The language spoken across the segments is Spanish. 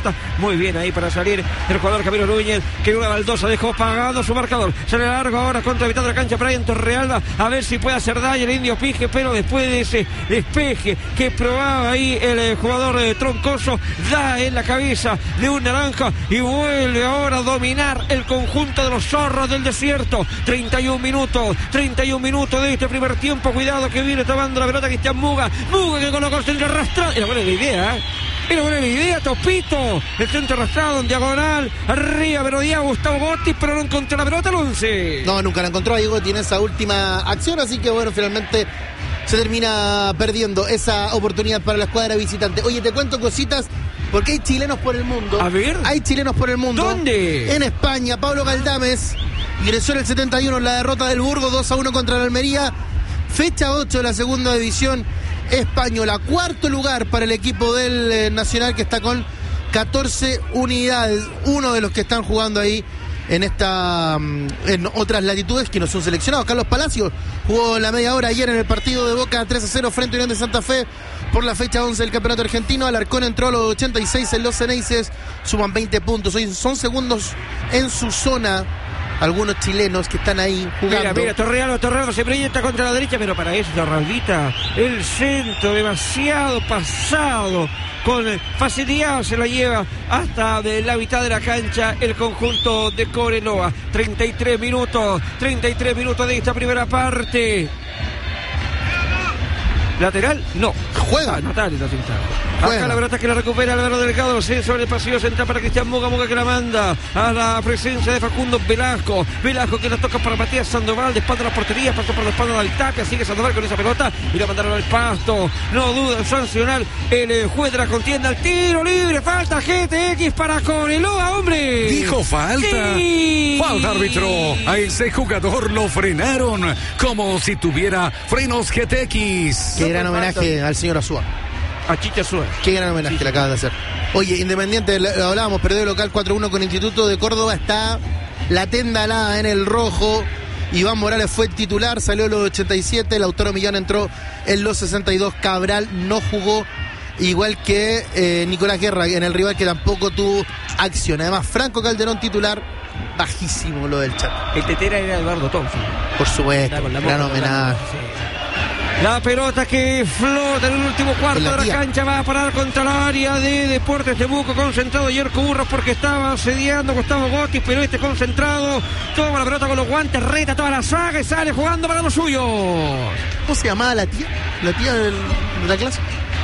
Muy bien ahí para salir el jugador Camilo Núñez, que una baldosa dejó pagado su marcador. Sale largo ahora contra la mitad de la cancha Brian Torrealba, a ver si puede hacer daño el indio Pige, pero después de ese despeje que probaba ahí el jugador Troncoso, da en la cabeza de un naranja y vuelve ahora a dominar el conjunto de los zorros del desierto. 31 minutos de este primer tiempo. Cuidado que viene tomando la pelota Cristian Muga que colocó el centro arrastrado. Era buena la idea, Era buena la idea, Topito. El centro arrastrado en diagonal. Arriba verodía Gustavo Gotti, pero no encontró la pelota al 11. No, nunca la encontró ahí Gotti en esa última acción. Así que bueno, finalmente se termina perdiendo esa oportunidad para la escuadra visitante. Oye, te cuento cositas porque hay chilenos por el mundo. A ver. Hay chilenos por el mundo. ¿Dónde? En España. Pablo Galdames ingresó en el 71 en la derrota del Burgos 2-1 contra la Almería. Fecha 8 de la segunda división española. Cuarto lugar para el equipo del Nacional, que está con 14 unidades. Uno de los que están jugando ahí en otras latitudes que no son seleccionados. Carlos Palacios jugó la media hora ayer en el partido de Boca 3-0 frente a Unión de Santa Fe por la fecha 11 del campeonato argentino. Alarcón entró a los 86 en los Ceneices, suman 20 puntos. Hoy son segundos en su zona algunos chilenos que están ahí jugando. Mira, Torrealba se proyecta contra la derecha, pero para eso, Torraldita, el centro demasiado pasado, con facilidad se la lleva hasta de la mitad de la cancha el conjunto de Cobreloa. 33 minutos de esta primera parte. Lateral, no. Juega. Notable la cinta. Acá la pelota que la recupera Álvaro Delgado, sobre el pasillo central para Cristian Muga que la manda a la presencia de Facundo Velasco que la toca para Matías Sandoval, de espalda a la portería, pasó por la espalda de Altapia, sigue Sandoval con esa pelota y la mandaron al pasto. No duda en sancionar el juez de la contienda. El tiro libre, falta GTX para Cobreloa, hombre. Dijo falta. Sí. Falta, árbitro. A ese jugador lo frenaron como si tuviera frenos GTX. Qué gran homenaje al señor Azúa. A Chicha Azúa. Qué gran homenaje le acaban de hacer. Oye, Independiente, lo hablábamos, perdió local 4-1 con Instituto de Córdoba. Está la tenda alada en el rojo. Iván Morales fue el titular, salió en los 87. Lautaro Millán entró en los 62. Cabral no jugó, igual que Nicolás Guerra, en el rival que tampoco tuvo acción. Además, Franco Calderón titular, bajísimo lo del chat. El tetera era Eduardo Thompson. Por supuesto, gran homenaje. La pelota que flota en el último cuarto de la cancha va a parar contra el área de Deportes Temuco. Concentrado Yerko Burros porque estaba asediando Gustavo Gotti, pero este concentrado toma la pelota con los guantes, reta toda la saga y sale jugando para los suyos. ¿Cómo se llamaba la tía? ¿La tía de la clase?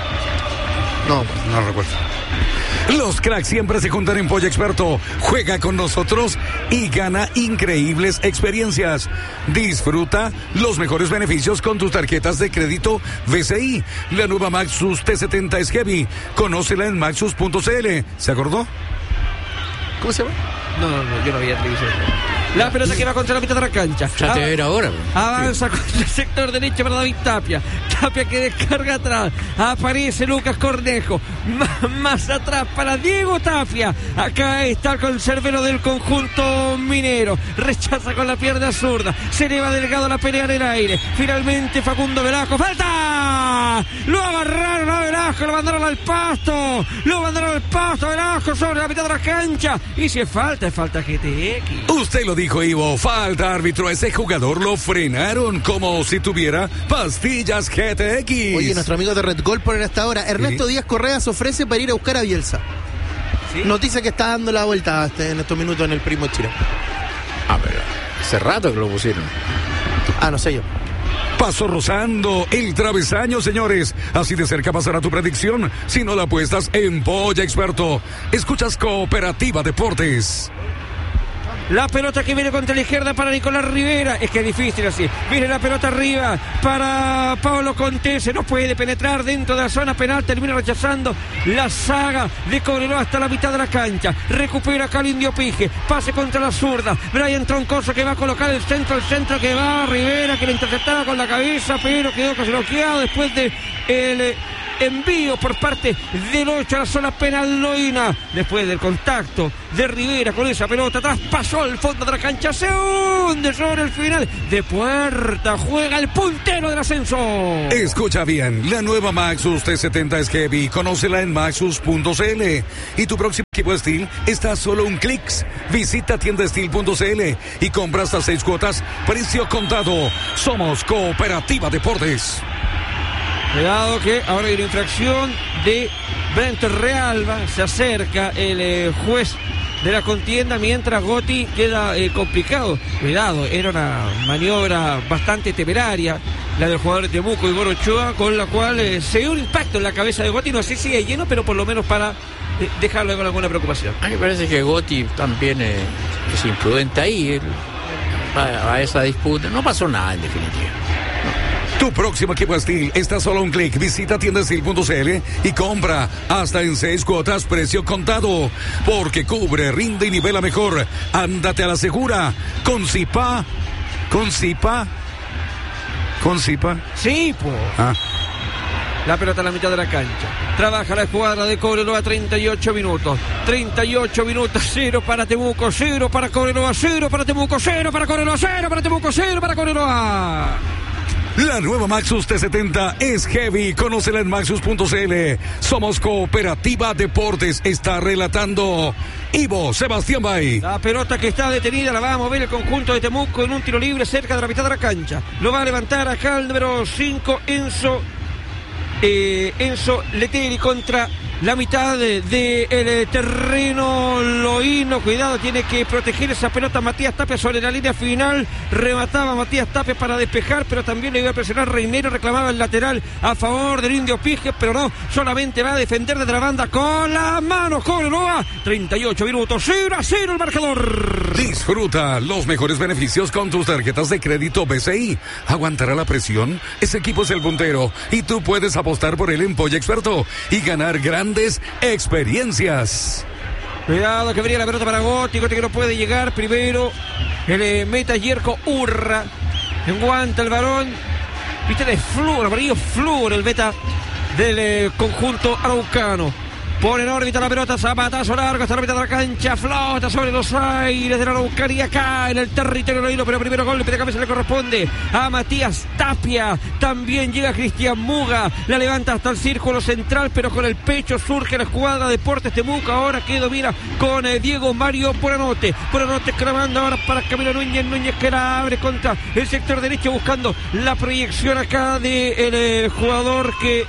No recuerdo. Los cracks siempre se juntan en Polla Experto. Juega con nosotros y gana increíbles experiencias. Disfruta los mejores beneficios con tus tarjetas de crédito VCI. La nueva Maxus T70 es heavy. Conócela en maxus.cl. ¿Se acordó? ¿Cómo se llama? No, yo no había televisión. La pelota que va contra la mitad de la cancha. Ya te ver ahora. Avanza contra el sector derecho para David Tapia. Tapia que descarga atrás. Aparece Lucas Cornejo. Más atrás para Diego Tapia. Acá está el conservero del conjunto minero. Rechaza con la pierna zurda. Se eleva Delgado la pelea en el aire. Finalmente Facundo Velasco. ¡Falta! Lo agarraron a Velasco. Lo mandaron al pasto. Velasco sobre la mitad de la cancha. Y si es falta GTX. Usted lo dijo, Ivo. Falta, árbitro. A ese jugador lo frenaron como si tuviera pastillas GTX. Oye, nuestro amigo de Red Gold por esta hora. Ernesto Díaz Correa se ofrece para ir a buscar a Bielsa. ¿Sí? Noticia que está dando la vuelta en estos minutos en el Primo Chile. Pero hace rato que lo pusieron. No sé yo. Pasó rozando el travesaño, señores. Así de cerca pasará tu predicción si no la apuestas en Polla Experto. Escuchas Cooperativa Deportes. La pelota que viene contra la izquierda para Nicolás Rivera. Es que es difícil así. Viene la pelota arriba para Pablo Contese. No puede penetrar dentro de la zona penal. Termina rechazando la saga de Cobreloa hasta la mitad de la cancha. Recupera acá el indio Pige. Pase contra la zurda. Brian Troncoso que va a colocar el centro que va. Rivera que le interceptaba con la cabeza, pero quedó casi bloqueado después de el envío por parte del 8 a la zona penal Loína. Después del contacto de Rivera con esa pelota, traspasó el fondo de la cancha, se hunde sobre el final de Puerta. Juega el puntero del ascenso. Escucha bien, la nueva Maxus T70 es heavy. Conócela en maxus.cl. Y tu próximo equipo de Steel está a solo un clic. Visita tiendasteel.cl y compra hasta 6 cuotas, precio contado. Somos Cooperativa Deportes. Cuidado que ahora hay una infracción de Brent Realba. Se acerca el juez de la contienda mientras Gotti queda complicado. Cuidado, era una maniobra bastante temeraria la del jugador de Temuco, Igor Ochoa, con la cual se dio un impacto en la cabeza de Gotti. No sé si es lleno, pero por lo menos para dejarlo con alguna preocupación. A mí me parece que Gotti también es imprudente ahí. A esa disputa no pasó nada en definitiva. Tu próximo equipo de Steel está solo a un clic. Visita tiendasteel.cl y compra hasta en 6 cuotas, precio contado. Porque cubre, rinde y nivela mejor. Ándate a la segura. Con Zipa. Sí, po. La pelota a la mitad de la cancha. Trabaja la escuadra de Cobreloa, 38 minutos. 38 minutos, 0 para Temuco, 0 para Cobreloa, 0 para Temuco, 0 para Cobreloa, 0 para Temuco, 0 para Cobreloa. La nueva Maxus T70 es heavy. Conócela en maxus.cl. Somos Cooperativa Deportes. Está relatando Ivo Sebastián Bay. La pelota que está detenida la va a mover el conjunto de Temuco en un tiro libre cerca de la mitad de la cancha. Lo va a levantar acá el número 5, Enzo Leteri, contra la mitad del terreno loíno. Cuidado, tiene que proteger esa pelota Matías Tapia sobre la línea final. Remataba Matías Tapia para despejar, pero también le iba a presionar Reinero. Reclamaba el lateral a favor del Indio Pijes, pero no, solamente va a defender desde la banda con las manos Cobreloa. 38 minutos, 0-0 el marcador. Disfruta los mejores beneficios con tus tarjetas de crédito BCI. ¿Aguantará la presión? Ese equipo es el puntero y tú puedes apostar por él en Polla Experto y ganar grandes experiencias. Cuidado que venía la pelota para Gotti que no puede llegar. Primero el meta Yerko Urra. Enguanta el varón. Viste de flúor, amarillo flúor el meta del conjunto araucano. Pone en órbita la pelota, zapatazo largo hasta la mitad de la cancha, flota sobre los aires de la Araucanía, cae en el territorio loíno, pero primero golpe de cabeza le corresponde a Matías Tapia. También llega Cristian Muga, la levanta hasta el círculo central, pero con el pecho surge la escuadra Deportes Temuco, ahora que domina con Diego Mario Boranote clamando ahora para Camilo Núñez que la abre contra el sector derecho, buscando la proyección acá del jugador que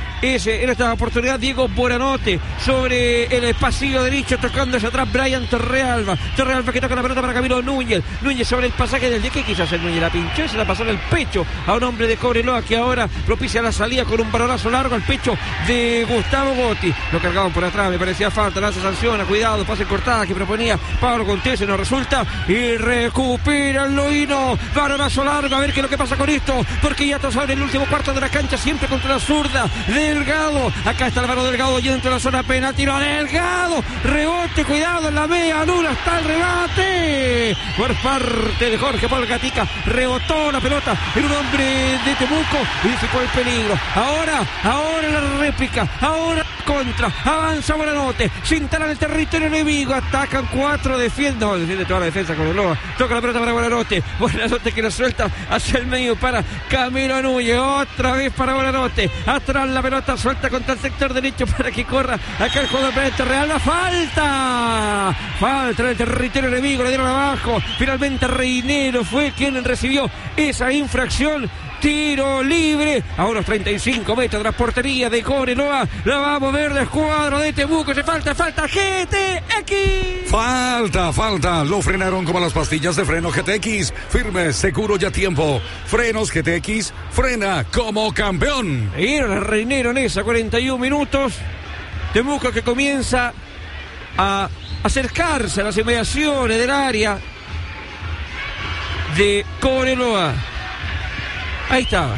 es en esta oportunidad Diego Boranote sobre el pasillo derecho, tocando hacia atrás Brian Torrealba que toca la pelota para Camilo Núñez sobre el pasaje del de que quizás el Núñez la pinchó y se la pasó en el pecho a un hombre de Cobreloa que ahora propicia la salida con un balonazo largo al pecho de Gustavo Gotti. Lo cargaban por atrás, me parecía falta, lanza sanciona, cuidado, pase cortada que proponía Pablo Contés, no resulta y recupera el loíno, balonazo largo, a ver qué es lo que pasa con esto, porque ya está sobre el último cuarto de la cancha, siempre contra la zurda Delgado. Acá está Álvaro Delgado y dentro de la zona penal. Tiro a Delgado. Rebote, cuidado en la media luna. Está el rebate por parte de Jorge Paul Gatica. Rebotó la pelota en un hombre de Temuco y ficó el peligro. Ahora la réplica. Ahora contra. Avanza Boranote. Se instala en el territorio enemigo. Atacan 4. Defiende toda la defensa con Cobreloa. Toca la pelota para Boranote. Boranote que la suelta hacia el medio para Camilo Núñez. Otra vez para Boranote. Atrás la pelota suelta contra el sector derecho para que corra acá el jugador Brent Realba. Falta en el territorio enemigo, le dieron abajo. Finalmente Reinero fue quien recibió esa infracción. Tiro libre a unos 35 metros de la portería de Cobreloa. La va a mover la escuadra de Temuco. Falta GTX. Falta. Lo frenaron como las pastillas de freno GTX. Firme, seguro y a tiempo. Frenos GTX. Frena como campeón. Y era Reinero en esa 41 minutos. Temuco que comienza a acercarse a las inmediaciones del área de Cobreloa. Ahí estaba.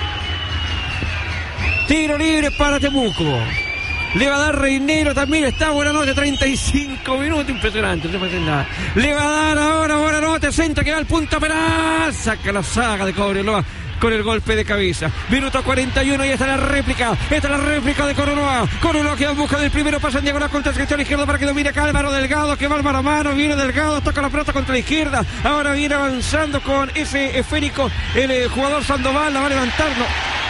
Tiro libre para Temuco. Le va a dar Reinero también. Está Boranote, 35 minutos. Impresionante, no se puede hacer nada. Le va a dar ahora Boranote. Centro que va al punto penal. Saca la saga de Cobreloa. con el golpe de cabeza. Minuto 41 y está la réplica. Esta es la réplica de Cobreloa. Cobreloa que va en busca del primero, pasa en diagonal contra el sector izquierdo para que domine acá Álvaro Delgado, que va al mano a mano. Viene Delgado, toca la pelota contra la izquierda. Ahora viene avanzando con ese esférico el jugador Sandoval. La va a levantar. No.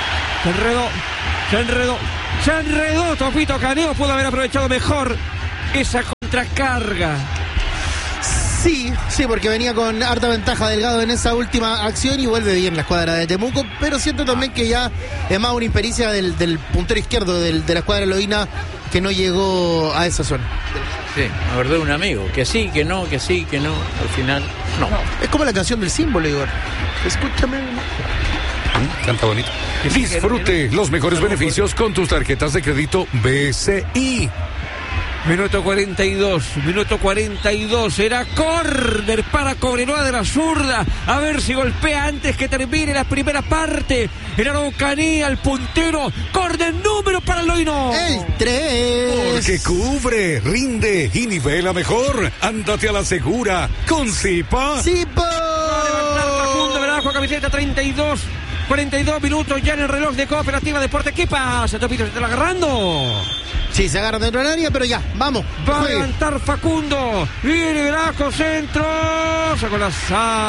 Se enredó Topito Caneo. Pudo haber aprovechado mejor esa contracarga. Sí, porque venía con harta ventaja Delgado en esa última acción y vuelve bien la escuadra de Temuco, pero siento también que ya es más una impericia del puntero izquierdo de la escuadra loína, que no llegó a esa zona. Sí, me acordé de un amigo, que sí, que no, al final no. Es como la canción del símbolo, Igor. Escúchame. Canta bonito. Disfrute los mejores beneficios con tus tarjetas de crédito BCI. Minuto 42, será córner para Cobreloa de la zurda, a ver si golpea antes que termine la primera parte. En Araucanía, el puntero, córner número para el loíno. El 3. Porque cubre, rinde y nivela mejor. Ándate a la segura con Zipa. ¡Zipa! Va a levantar Facundo Velasco, camiseta 42 minutos ya en el reloj de Cooperativa Deporte. ¿Qué pasa, Topito? ¿Se está agarrando? Sí, se agarra dentro del área, pero ya, vamos. Va a levantar Facundo. Viene Velasco, centro. Saca la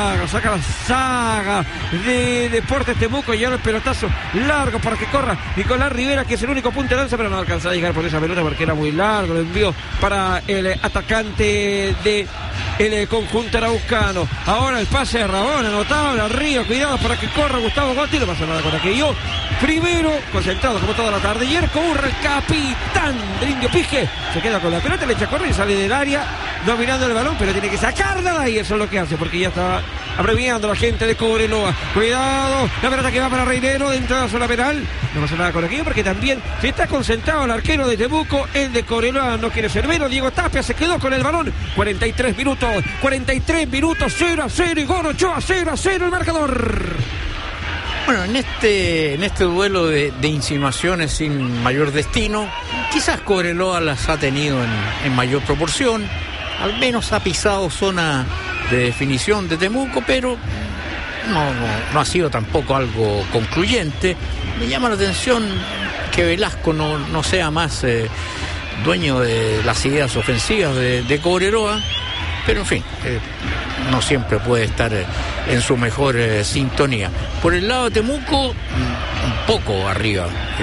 saga de Deportes Temuco. Y ahora el pelotazo largo para que corra Nicolás Rivera, que es el único punta de lanza, pero no alcanza a llegar por esa pelota porque era muy largo. Lo envió para el atacante de el conjunto araucano. Ahora el pase de Rabona, notable arriba. Cuidado para que corra Gustavo Gotti. No pasa nada con aquello. Primero, concentrado como toda la tarde. Yerko Urra, el capitán del Indio Pige, se queda con la pelota, le echa a correr y sale del área dominando el balón, pero tiene que sacarla de ahí. Eso es lo que hace, porque ya estaba abreviando la gente de Cobreloa. Cuidado, la pelota que va para Reinero dentro de la zona penal. No pasa nada con aquello porque también se está concentrado el arquero de Temuco. El de Cobreloa no quiere ser menos. Diego Tapia se quedó con el balón. 43 minutos, 0-0 y Igor Ochoa 0-0 el marcador. Bueno, en este duelo de insinuaciones sin mayor destino, quizás Cobreloa las ha tenido en mayor proporción. Al menos ha pisado zona de definición de Temuco, pero no ha sido tampoco algo concluyente. Me llama la atención que Velasco no sea más dueño de las ideas ofensivas de Cobreloa, pero en fin, no siempre puede estar en su mejor sintonía. Por el lado de Temuco, un poco arriba.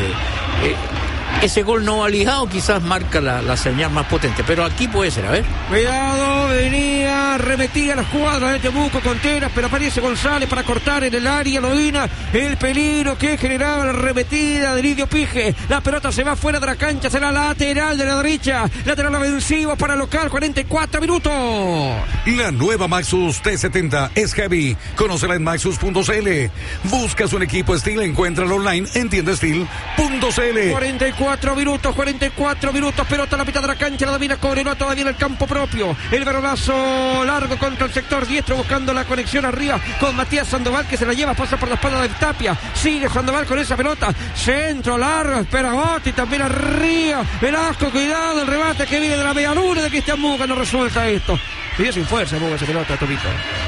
Ese gol no validado quizás marca la señal más potente, pero aquí puede ser, a ver. Cuidado, venía, remetía la jugada de Temuco Contreras, pero aparece González para cortar en el área loína el peligro que generaba la remetida del Indio Pige. La pelota se va fuera de la cancha, será lateral de la derecha, lateral ofensivo para local, 44 minutos. La nueva Maxus T70 es heavy. Conócela en maxus.cl. Buscas un equipo Steel, encuéntralo online en tiendasteel.cl. 44 minutos, pelota a la mitad de la cancha, la domina Cobreloa todavía en el campo propio. El balonazo largo contra el sector diestro, buscando la conexión arriba con Matías Sandoval, que se la lleva, pasa por la espalda del Tapia. Sigue Sandoval con esa pelota, centro largo, espera Gotti, también arriba. Velasco, cuidado, el remate que viene de la media luna de Cristian Muga, no resuelta esto. Pidió sin fuerza Muga esa pelota, Topito.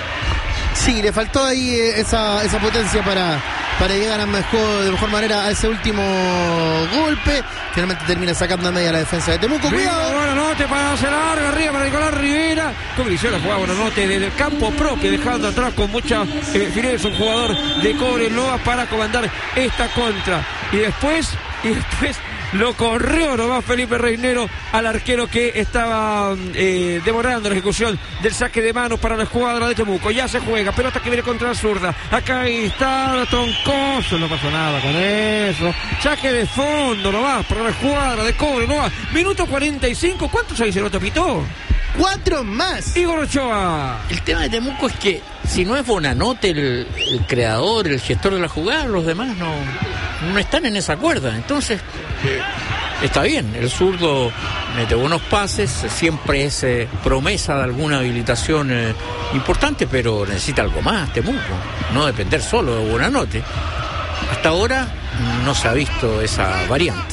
Sí, le faltó ahí esa potencia para llegar de mejor manera a ese último golpe. Finalmente termina sacando a media la defensa de Temuco. Cuidado. Buenanote para hacer larga arriba para Nicolás Rivera. Como inició la jugada Buenanote desde el campo propio, dejando atrás con mucha fineza un jugador de Cobreloa para comandar esta contra. Y después lo corrió nomás Felipe Reinero al arquero que estaba demorando la ejecución del saque de manos para la escuadra de Temuco. Ya se juega, pelota que viene contra la zurda. Acá está Troncoso, no pasó nada con eso. Saque de fondo nomás para la escuadra de Cobreloa. Minuto 45, ¿cuántos hay se lo Topito? 4 más. Igor Ochoa. El tema de Temuco es que si no es Bonanote el creador, el gestor de la jugada, los demás no están en esa cuerda. Entonces está bien, el zurdo mete buenos pases, siempre es promesa de alguna habilitación importante, pero necesita algo más Temuco, no depender solo de Bonanote. Hasta ahora no se ha visto esa variante.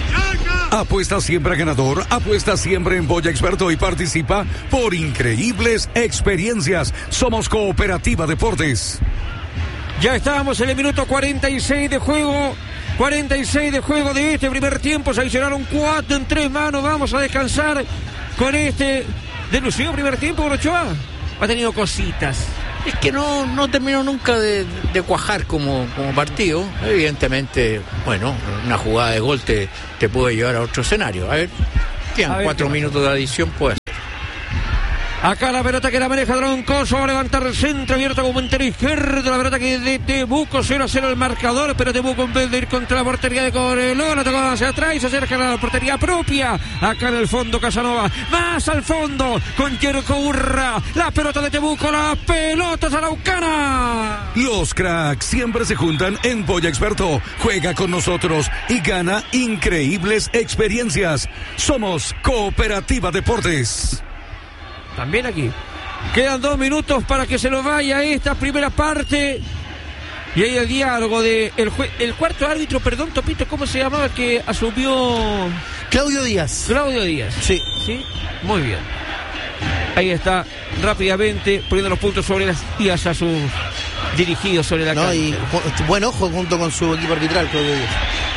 Apuesta siempre a ganador, apuesta siempre en Boya Experto y participa por increíbles experiencias. Somos Cooperativa Deportes. Ya estábamos en el minuto 46 de juego. 46 de juego de este primer tiempo. Se adicionaron 4 en 3 manos. Vamos a descansar con este delusivo primer tiempo, Ochoa. Ha tenido cositas. Es que no terminó nunca de cuajar como partido. Evidentemente, bueno, una jugada de gol te puede llevar a otro escenario. A ver, quedan 4 minutos de adición, pues. Acá la pelota que la maneja Troncoso, va a levantar el centro abierto como entero izquierdo, la pelota que de Temuco, 0-0 el marcador, pero Temuco en vez de ir contra la portería de Cobreloa, la tocó hacia atrás y se acerca a la portería propia. Acá en el fondo Casanova, más al fondo con Jerko Urra, la pelota de Temuco, la pelota araucana. Los cracks siempre se juntan en Polla Experto. Juega con nosotros y gana increíbles experiencias. Somos Cooperativa Deportes. También aquí. Quedan 2 minutos para que se lo vaya esta primera parte. Y ahí el diálogo de el cuarto árbitro, perdón, Topito, ¿cómo se llamaba? Que asumió... Claudio Díaz. Sí. Muy bien. Ahí está, rápidamente, poniendo los puntos sobre las ías a sus dirigidos sobre la cancha. Y buen ojo junto con su equipo arbitral, Claudio Díaz.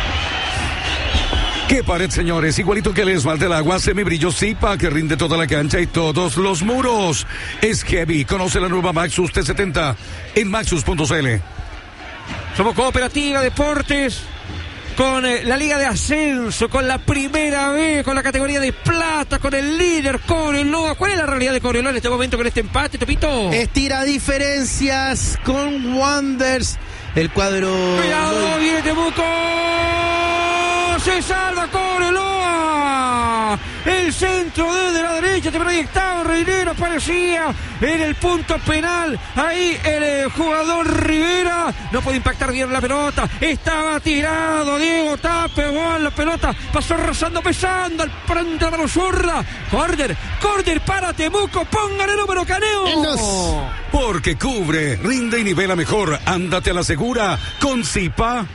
¡Qué pared, señores! Igualito que el esmalte del agua, semibrillo Zipa, que rinde toda la cancha y todos los muros. Es heavy. Conoce la nueva Maxus T70 en maxus.cl. Somos Cooperativa Deportes con la Liga de Ascenso, con la primera vez, con la categoría de plata, con el líder Cobreloa. ¿Cuál es la realidad de Cobreloa en este momento con este empate, Topito? Estira diferencias con Wanderers. El cuadro... ¡Cuidado! ¡Viene Temuco! ¡Se salva Cobreloa! El centro desde la derecha te proyectaba Reinero, aparecía en el punto penal. Ahí el jugador Rivera no puede impactar bien la pelota. Estaba tirado Diego Tape, la pelota pasó rozando, pesando al frente de la mano zurda. Córner para Temuco, póngale número Caneo. Porque cubre, rinde y nivela mejor. Ándate a la segura con Zipa.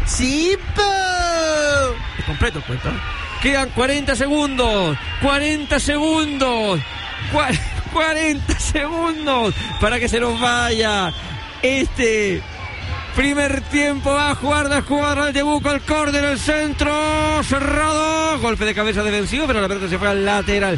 ¡Zipa! Es completo el cuento. Quedan 40 segundos. 40 segundos para que se nos vaya este primer tiempo. Va a jugar la escuadra del Temuco, al córner, el centro cerrado, golpe de cabeza defensivo, pero la pelota se fue al lateral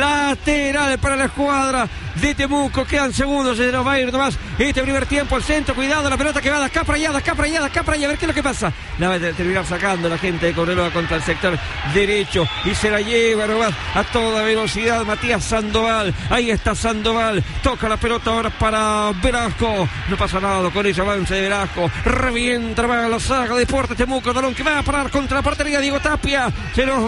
para la escuadra de Temuco. Quedan segundos, se nos va a ir nomás este primer tiempo. El centro, cuidado, la pelota que va de acá para allá, a ver qué es lo que pasa. La va a terminar sacando la gente de Cobreloa contra el sector derecho y se la lleva nomás a toda velocidad Matías Sandoval. Ahí está Sandoval, toca la pelota ahora para Velasco, no pasa nada con ese avance de Velasco. Revienta para la saga de Deportes Temuco, balón que va a parar contra la portería Diego Tapia. Se nos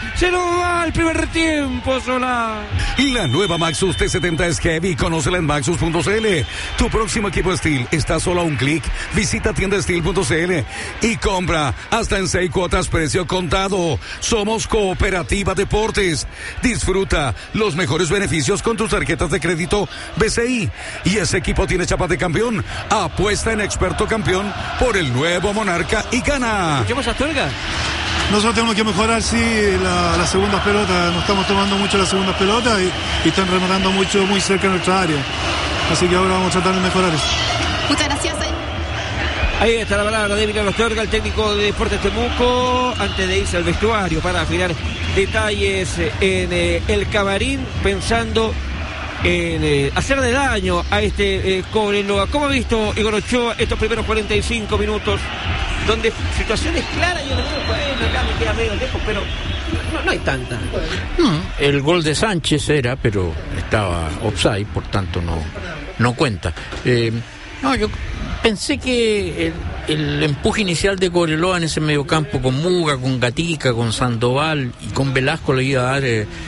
va el primer tiempo, Solá. La nueva Maxus T70 es heavy. Conócela en maxus.cl. Tu próximo equipo Steel está solo a un clic. Visita tiendasteel.cl y compra hasta en 6 cuotas precio contado. Somos Cooperativa Deportes. Disfruta los mejores beneficios con tus tarjetas de crédito BCI. Y ese equipo tiene chapa de campeón. Apuesta en Experto Campeón por el nuevo Monarca y gana. Escuchemos a Astorga. Nosotros tenemos que mejorar, sí, las segundas pelotas. No estamos tomando mucho las segundas pelotas y están rematando mucho, muy cerca de nuestra área. Así que ahora vamos a tratar de mejorar eso. Muchas gracias. Ahí está la palabra de Emiliano Astorga, el técnico de Deportes Temuco, antes de irse al vestuario para afinar detalles en el camarín, pensando en hacerle daño a este Cobreloa. ¿Cómo ha visto Igor Ochoa estos primeros 45 minutos? Donde situaciones claras, yo no veo, bueno, acá me queda medio lejos, pero no hay tanta. El gol de Sánchez era, pero estaba offside, por tanto no cuenta. Yo pensé que el empuje inicial de Cobreloa en ese mediocampo con Muga, con Gatica, con Sandoval y con Velasco le iba a dar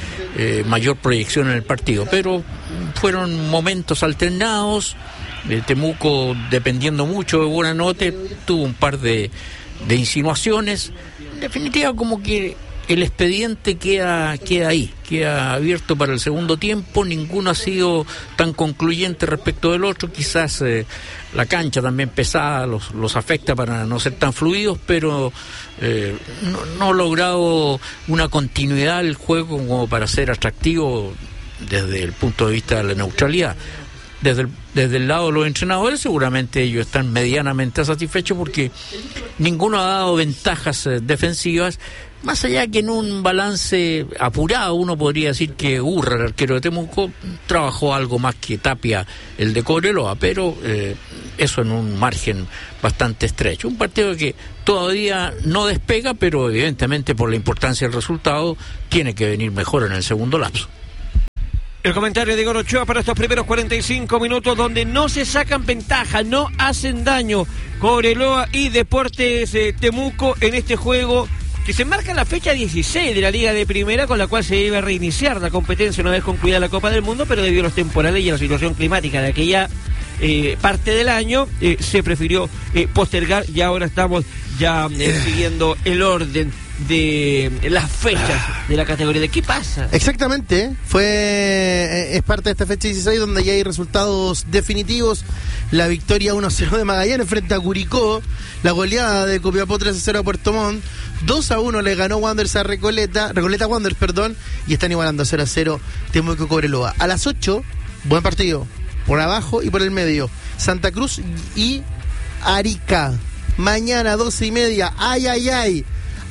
mayor proyección en el partido, pero fueron momentos alternados. Temuco, dependiendo mucho de Buenanote, tuvo un par de insinuaciones. En definitiva, como que el expediente queda ahí, queda abierto para el segundo tiempo. Ninguno ha sido tan concluyente respecto del otro. Quizás la cancha también pesada los afecta para no ser tan fluidos, pero no ha logrado una continuidad del juego como para ser atractivo desde el punto de vista de la neutralidad. desde el lado de los entrenadores, seguramente ellos están medianamente satisfechos porque ninguno ha dado ventajas defensivas. Más allá que en un balance apurado uno podría decir que Urra, el arquero de Temuco, trabajó algo más que Tapia, el de Cobreloa, pero eso en un margen bastante estrecho. Un partido que todavía no despega, pero evidentemente por la importancia del resultado tiene que venir mejor en el segundo lapso. El comentario de Igor Ochoa para estos primeros 45 minutos donde no se sacan ventaja, no hacen daño Cobreloa y Deportes Temuco en este juego que se marca la fecha 16 de la Liga de Primera, con la cual se iba a reiniciar la competencia una vez concluida la Copa del Mundo, pero debido a los temporales y a la situación climática de aquella parte del año, se prefirió postergar y ahora estamos ya siguiendo el orden de las fechas de la categoría. ¿De qué pasa? Exactamente, es parte de esta fecha 16 donde ya hay resultados definitivos. La victoria 1-0 de Magallanes frente a Curicó, la goleada de Copiapó 3-0 a Puerto Montt, 2-1 le ganó Wanderers a Recoleta Wanderers, y están igualando 0-0 Temuco Cobreloa. A las 8, buen partido, por abajo y por el medio, Santa Cruz y Arica. Mañana 12:30, ay.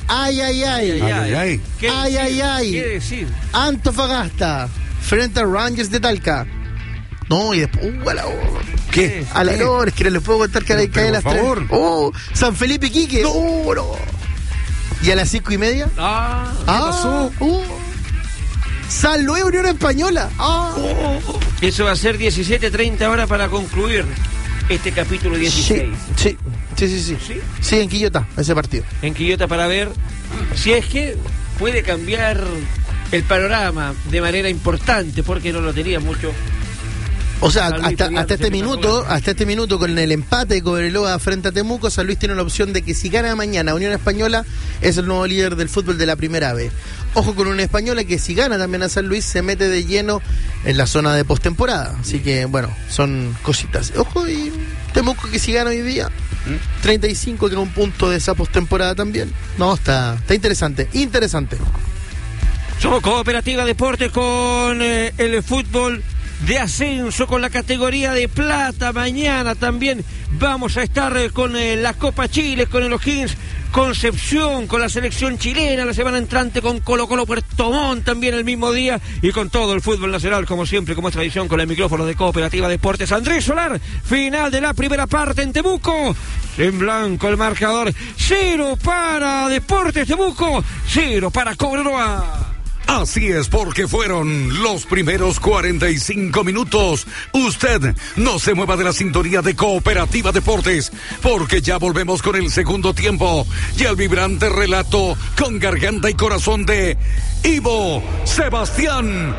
¿Qué decir? Antofagasta frente a Rangers de Talca. No, y después ¿Qué? A la hora, es que no les puedo contar que ahora cae a las 3. San Felipe Iquique. No. Y a las 5:30. ¿Qué pasó? San Luis Unión Española. Eso va a ser 17:30 horas para concluir este capítulo 16. Sí, en Quillota, ese partido. En Quillota, para ver si es que puede cambiar el panorama de manera importante, porque no lo tenía mucho. O sea, hasta este minuto, con el empate de Cobreloa frente a Temuco, San Luis tiene la opción de que si gana mañana Unión Española, es el nuevo líder del fútbol de la Primera B. Ojo con Unión Española, que si gana también a San Luis, se mete de lleno en la zona de postemporada. Así que, bueno, son cositas. Ojo, y Temuco que si gana hoy día, 35, que es un punto de esa postemporada también. No, está interesante. Somos Cooperativa Deportes con el fútbol de ascenso, con la categoría de plata. Mañana también vamos a estar con la Copa Chile, con el O'Higgins Concepción, con la selección chilena, la semana entrante con Colo-Colo Puerto Montt también el mismo día, y con todo el fútbol nacional, como siempre, como es tradición, con el micrófono de Cooperativa Deportes. Andrés Solar, final de la primera parte en Temuco, en blanco el marcador, 0 para Deportes Temuco, 0 para Cobreloa. Así es, porque fueron los primeros 45 minutos. Usted no se mueva de la sintonía de Cooperativa Deportes, porque ya volvemos con el segundo tiempo y el vibrante relato con garganta y corazón de Ivo Sebastián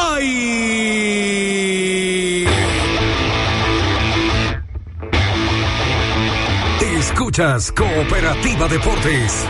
Bay. Escuchas Cooperativa Deportes.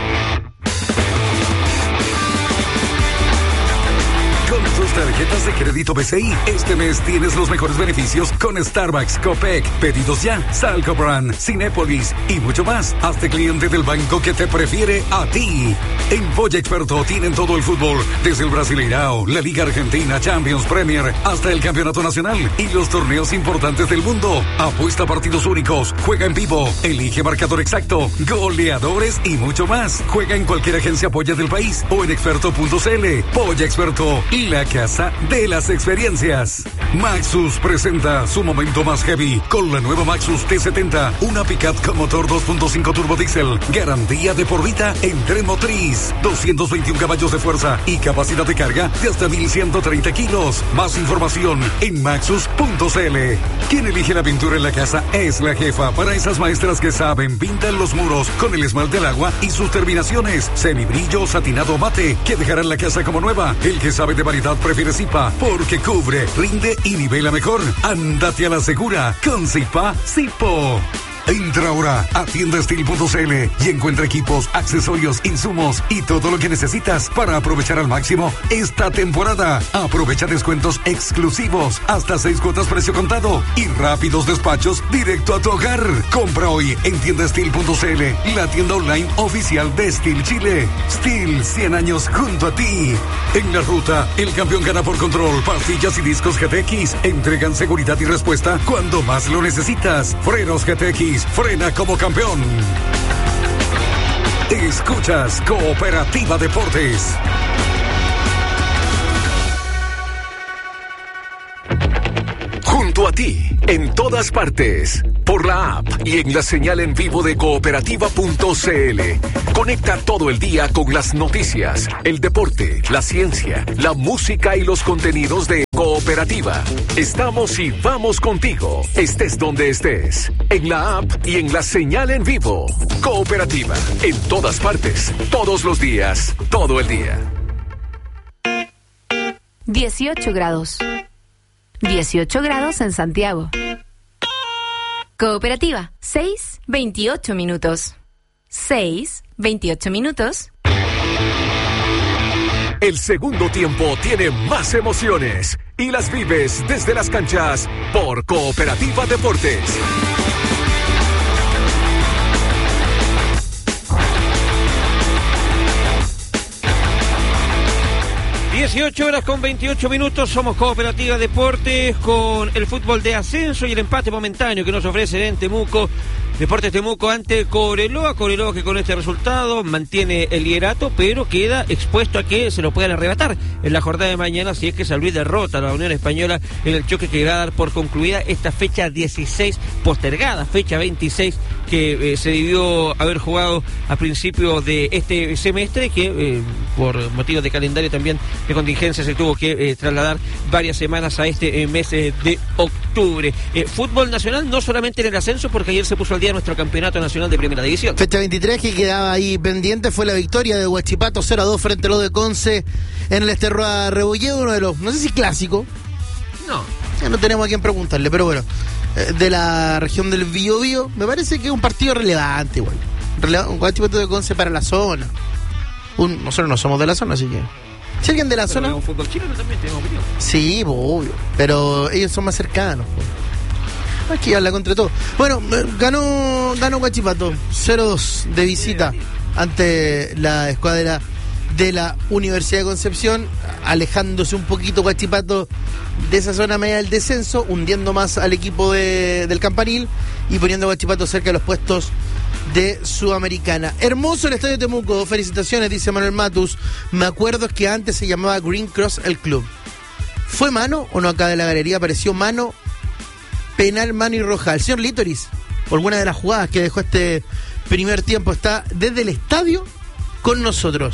Con tus tarjetas de crédito BCI, este mes tienes los mejores beneficios con Starbucks, Copec, Pedidos Ya, Salcobran, Cinépolis y mucho más. Hazte cliente del banco que te prefiere a ti. En Polla Experto tienen todo el fútbol, desde el Brasileirao, la Liga Argentina, Champions, Premier, hasta el Campeonato Nacional y los torneos importantes del mundo. Apuesta a partidos únicos, juega en vivo, elige marcador exacto, goleadores y mucho más. Juega en cualquier agencia Polla del país o en experto.cl. Polla Experto, la casa de las experiencias. Maxus presenta su momento más heavy con la nueva Maxus T70, una pickup con motor 2.5 turbo diesel, garantía de por vida en tren motriz, 221 caballos de fuerza y capacidad de carga de hasta 1.130 kilos. Más información en maxus.cl. Quien elige la pintura en la casa es la jefa. Para esas maestras que saben, pintan los muros con el esmalte al agua y sus terminaciones, semibrillo, satinado, mate, que dejarán la casa como nueva. El que sabe de variedad prefiere Zipa, porque cubre, rinde y nivela mejor. Ándate a la segura con Zipa Zipo. Entra ahora a tiendastil.cl y encuentra equipos, accesorios, insumos y todo lo que necesitas para aprovechar al máximo esta temporada. Aprovecha descuentos exclusivos, hasta 6 cuotas precio contado y rápidos despachos directo a tu hogar. Compra hoy en tiendastil.cl, la tienda online oficial de Steel Chile. Steel, 100 años junto a ti. En la ruta, el campeón gana por control. Pastillas y discos GTX entregan seguridad y respuesta cuando más lo necesitas. Frenos GTX, frena como campeón. Escuchas Cooperativa Deportes. Junto a ti, en todas partes, por la app y en la señal en vivo de cooperativa.cl. Conecta todo el día con las noticias, el deporte, la ciencia, la música y los contenidos de Cooperativa. Estamos y vamos contigo, estés donde estés, en la app y en la señal en vivo. Cooperativa, en todas partes, todos los días, todo el día. 18 grados. 18 grados en Santiago. Cooperativa, 6:28 minutos. 6:28 minutos. El segundo tiempo tiene más emociones y las vives desde las canchas por Cooperativa Deportes. 18 horas con 28 minutos, somos Cooperativa Deportes con el fútbol de ascenso y el empate momentáneo que nos ofrece en Temuco. Deportes Temuco ante Cobreloa que con este resultado mantiene el liderato, pero queda expuesto a que se lo puedan arrebatar en la jornada de mañana si es que San Luis derrota a la Unión Española en el choque que va a dar por concluida esta fecha 16 postergada, fecha 26 que se debió haber jugado a principios de este semestre, que por motivos de calendario también de contingencia se tuvo que trasladar varias semanas a este mes de octubre. Fútbol nacional, no solamente en el ascenso, porque ayer se puso al día nuestro campeonato nacional de primera división. Fecha 23 que quedaba ahí pendiente fue la victoria de Huachipato 0-2 frente a los de Conce en el Esterroa Rebolledo, uno de los, no sé si clásico. No. Ya no tenemos a quien preguntarle, pero bueno, de la región del Biobío, me parece que es un partido relevante igual. Un Huachipato de Conce para la zona. Nosotros no somos de la zona, así que... Si alguien de la zona... Un fútbol chileno también tenemos opinión. Sí, obvio, pero ellos son más cercanos. Hay que darla contra todo. Bueno, ganó Huachipato 0-2 de visita ante la escuadra de la Universidad de Concepción, alejándose un poquito Huachipato de esa zona media del descenso, hundiendo más al equipo del Campanil y poniendo a Huachipato cerca de los puestos de Sudamericana. Hermoso el Estadio Temuco, felicitaciones, dice Manuel Matus. Me acuerdo que antes se llamaba Green Cross el club. ¿Fue mano o no? Acá de la galería apareció mano, penal, mano y roja. El señor Lítoris, por alguna de las jugadas que dejó este primer tiempo, está desde el estadio con nosotros.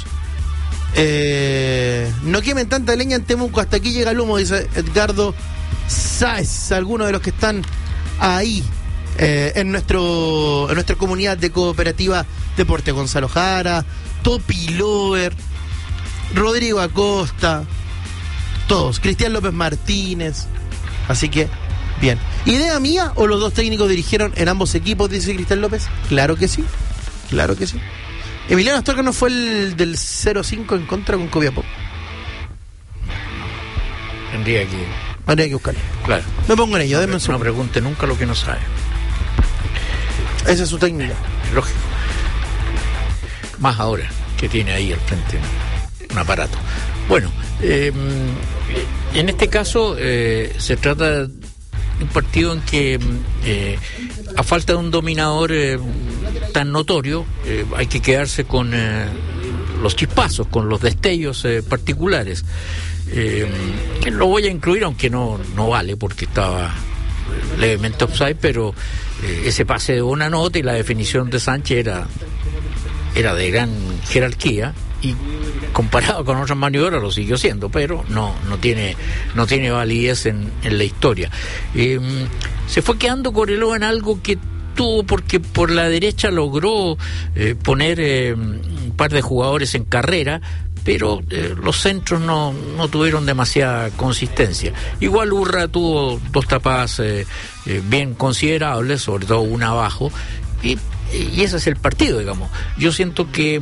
No quemen tanta leña en Temuco, hasta aquí llega el humo, dice Edgardo Sáez. Algunos de los que están ahí en nuestra comunidad de Cooperativa Deporte: Gonzalo Jara, Topi Lover, Rodrigo Acosta, todos, Cristian López Martínez. Así que, bien. ¿Idea mía o los dos técnicos dirigieron en ambos equipos, dice Cristian López? Claro que sí, claro que sí. Emiliano Astorga no fue el del 0-5 en contra con Copiapó. Tendría que buscarlo. Claro. Me pongo en ello, denme un segundo. No pregunte nunca lo que no sabe. Esa es su técnica. Lógico. Más ahora que tiene ahí al frente un aparato. Bueno, en este caso se trata de un partido en que a falta de un dominador tan notorio, hay que quedarse con los chispazos, con los destellos particulares. Lo voy a incluir, aunque no vale porque estaba levemente offside, pero ese pase de buena nota y la definición de Sánchez era de gran jerarquía, y comparado con otras maniobras lo siguió siendo, pero no tiene validez en la historia. Se fue quedando Cobreloa en algo que tuvo, porque por la derecha logró poner un par de jugadores en carrera, pero los centros no tuvieron demasiada consistencia. Igual Urra tuvo 2 tapadas bien considerables, sobre todo una abajo, y ese es el partido, digamos. Yo siento que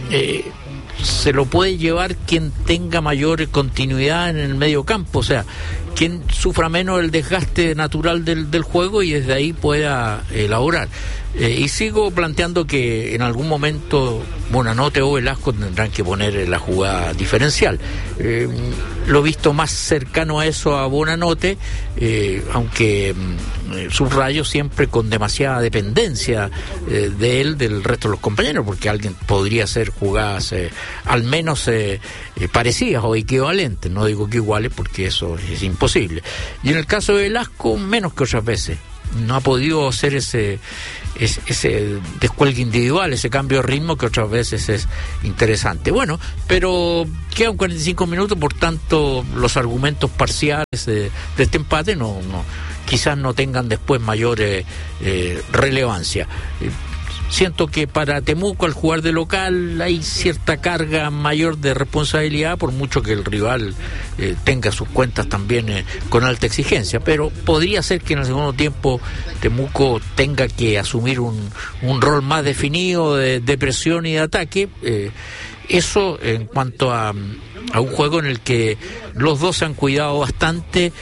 se lo puede llevar quien tenga mayor continuidad en el medio campo, o sea, quien sufra menos el desgaste natural del juego y desde ahí pueda elaborar. Y sigo planteando que en algún momento Bonanote o Velasco tendrán que poner la jugada diferencial. Lo he visto más cercano a eso a Bonanote, aunque subrayo siempre con demasiada dependencia de él del resto de los compañeros, porque alguien podría hacer jugadas al menos parecidas o equivalentes, no digo que iguales porque eso es imposible. Y en el caso de Velasco, menos que otras veces. No ha podido hacer ese descuelgue individual, ese cambio de ritmo que otras veces es interesante. Bueno, pero quedan 45 minutos, por tanto los argumentos parciales de este empate quizás no tengan después mayor relevancia. Siento que para Temuco, al jugar de local, hay cierta carga mayor de responsabilidad, por mucho que el rival tenga sus cuentas también con alta exigencia, pero podría ser que en el segundo tiempo Temuco tenga que asumir un rol más definido de presión y de ataque. Eso en cuanto a un juego en el que los dos se han cuidado bastante.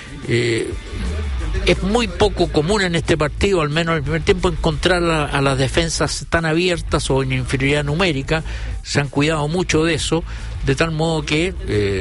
Es muy poco común en este partido, al menos en el primer tiempo, encontrar a las defensas tan abiertas o en inferioridad numérica. Se han cuidado mucho de eso, de tal modo que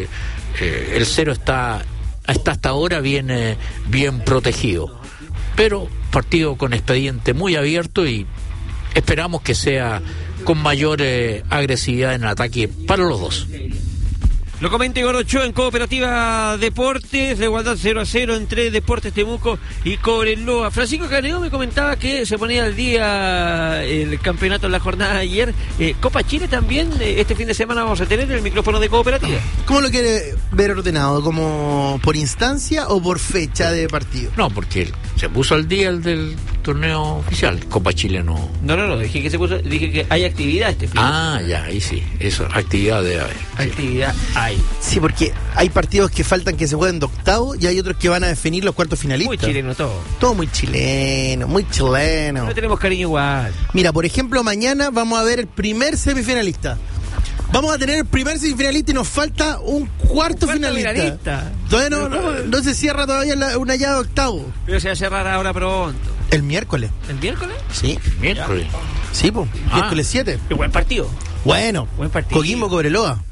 el 0 está hasta ahora bien protegido. Pero partido con expediente muy abierto y esperamos que sea con mayor agresividad en el ataque para los dos. Lo comenta Igor Ochoa en Cooperativa Deportes, la igualdad 0-0 entre Deportes Temuco y Cobreloa. Francisco Caneo me comentaba que se ponía al día el campeonato en la jornada de ayer. Copa Chile también, este fin de semana vamos a tener el micrófono de Cooperativa. ¿Cómo lo quiere ver ordenado? ¿Como por instancia o por fecha de partido? No, porque se puso al día el del torneo oficial. Copa Chile no. No, dije que hay actividad este fin. Ya, ahí sí, eso, actividad debe haber. Actividad hay. Sí, porque hay partidos que faltan que se jueguen de octavo y hay otros que van a definir los cuartos finalistas. Muy chileno todo. Todo muy chileno, muy chileno. No tenemos cariño igual. Mira, por ejemplo, mañana vamos a ver el primer semifinalista. Vamos a tener el primer semifinalista y nos falta un cuarto finalista. Todavía no se cierra todavía una llave de octavo. Pero se va a cerrar ahora pronto. ¿El miércoles? ¿El miércoles? Sí. ¿Miércoles? Sí, pues. Miércoles 7. Qué buen partido. Bueno. Buen partido. Coquimbo Cobreloa.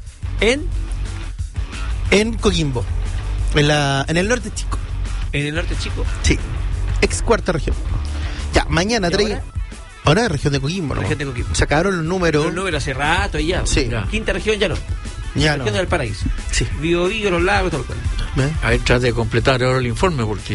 En Coquimbo. En el norte chico. ¿En el norte chico? Sí. Ex cuarta región. Ya, mañana trae. Ahora es región de Coquimbo, ¿no? Región de Coquimbo. Se acabaron los números. Los números hace rato y ya. Sí. Quinta región ya no. Ya región del Paraíso. Sí. Biobío, los lagos, todo el cuento. A ver, trate de completar ahora el informe porque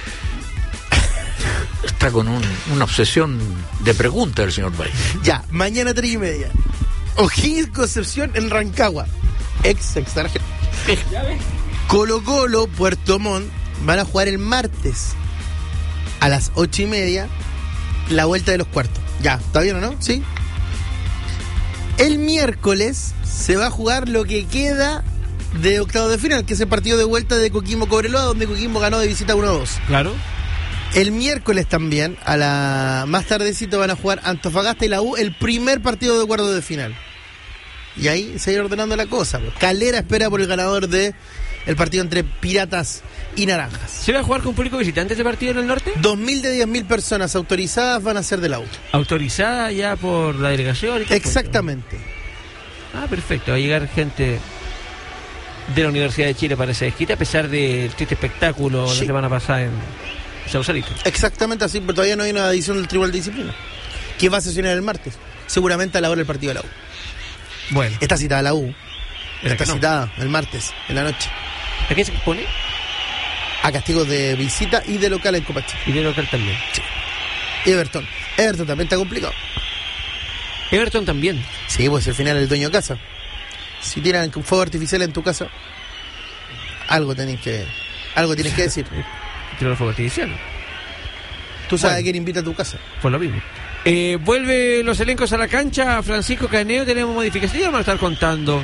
está con una obsesión de pregunta el señor Bay. Ya, mañana 3:30. O'Higgins Concepción en Rancagua. Ex región. Colo-Colo, Puerto Montt van a jugar el martes a las 8:30 la vuelta de los cuartos. Ya, ¿está bien o no? ¿Sí? El miércoles se va a jugar lo que queda de octavos de final, que es el partido de vuelta de Coquimbo Cobreloa, donde Coquimbo ganó de visita 1-2. Claro. El miércoles también, a la más tardecito, van a jugar Antofagasta y la U, el primer partido de cuartos de final. Y ahí se irá ordenando la cosa. Calera espera por el ganador de el partido entre Piratas y Naranjas. ¿Se va a jugar con público visitante ese partido en el norte? 2.000 de 10.000 personas autorizadas van a ser de la U. ¿Autorizada ya por la delegación? Exactamente. Perfecto. Va a llegar gente de la Universidad de Chile para ese desquite, a pesar del triste espectáculo la semana pasada en Sausalito. Exactamente así, pero todavía no hay una decisión del Tribunal de Disciplina, que va a sesionar el martes, seguramente a la hora del partido de la U. Bueno. Está citada la U. Está no. citada el martes, en la noche. ¿A qué se expone? A castigos de visita y de local en Copa Chile. Y de local también. Sí. Everton también está complicado. Everton también. Sí, pues el final es el dueño de casa. Si tiran fuego artificial en tu casa, algo tienes que decir. Tirar fuego artificial. Tú sabes a quién invita a tu casa. Pues lo mismo. Vuelve los elencos a la cancha. Francisco Caneo, tenemos modificaciones. Ya vamos a estar contando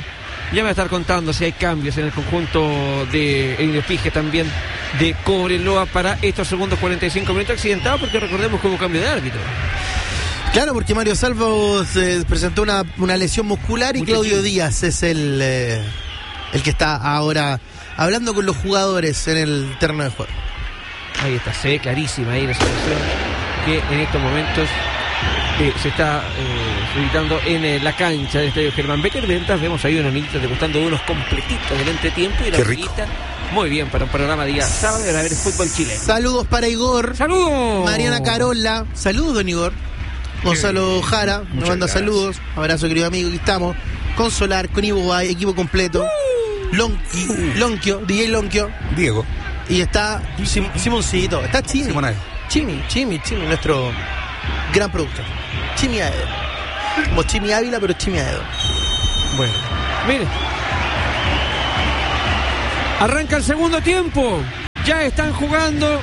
Ya me va a estar contando si hay cambios en el conjunto de Indio Pige también de Cobreloa para estos segundos 45 minutos accidentados, porque recordemos que hubo cambio de árbitro. Claro, porque Mario Salvo presentó una lesión muscular y Claudio Díaz es el que está ahora hablando con los jugadores en el terreno de juego. Ahí está, se ve clarísima ahí la situación que en estos momentos se está suscitando en la cancha del estadio Germán Becker. Mientras vemos ahí unos niñitos degustando unos completitos del entretiempo y la amiguita. Muy bien, para un programa día sábado para ver el fútbol chileno. Saludos para Igor. ¡Saludos! Mariana Carola. Saludos, don Igor. Gonzalo Jara nos manda saludos. Abrazo, querido amigo, aquí estamos. Con Solar, con Ivo Bay, equipo completo. Lonquio, DJ Lonquio. Diego. Y está Simoncito. Está Chimi. Chimi, nuestro gran productor. Chimi Aedo. Como Chimi Ávila, pero Chimi Aedo. Bueno, mire. Arranca el segundo tiempo. Ya están jugando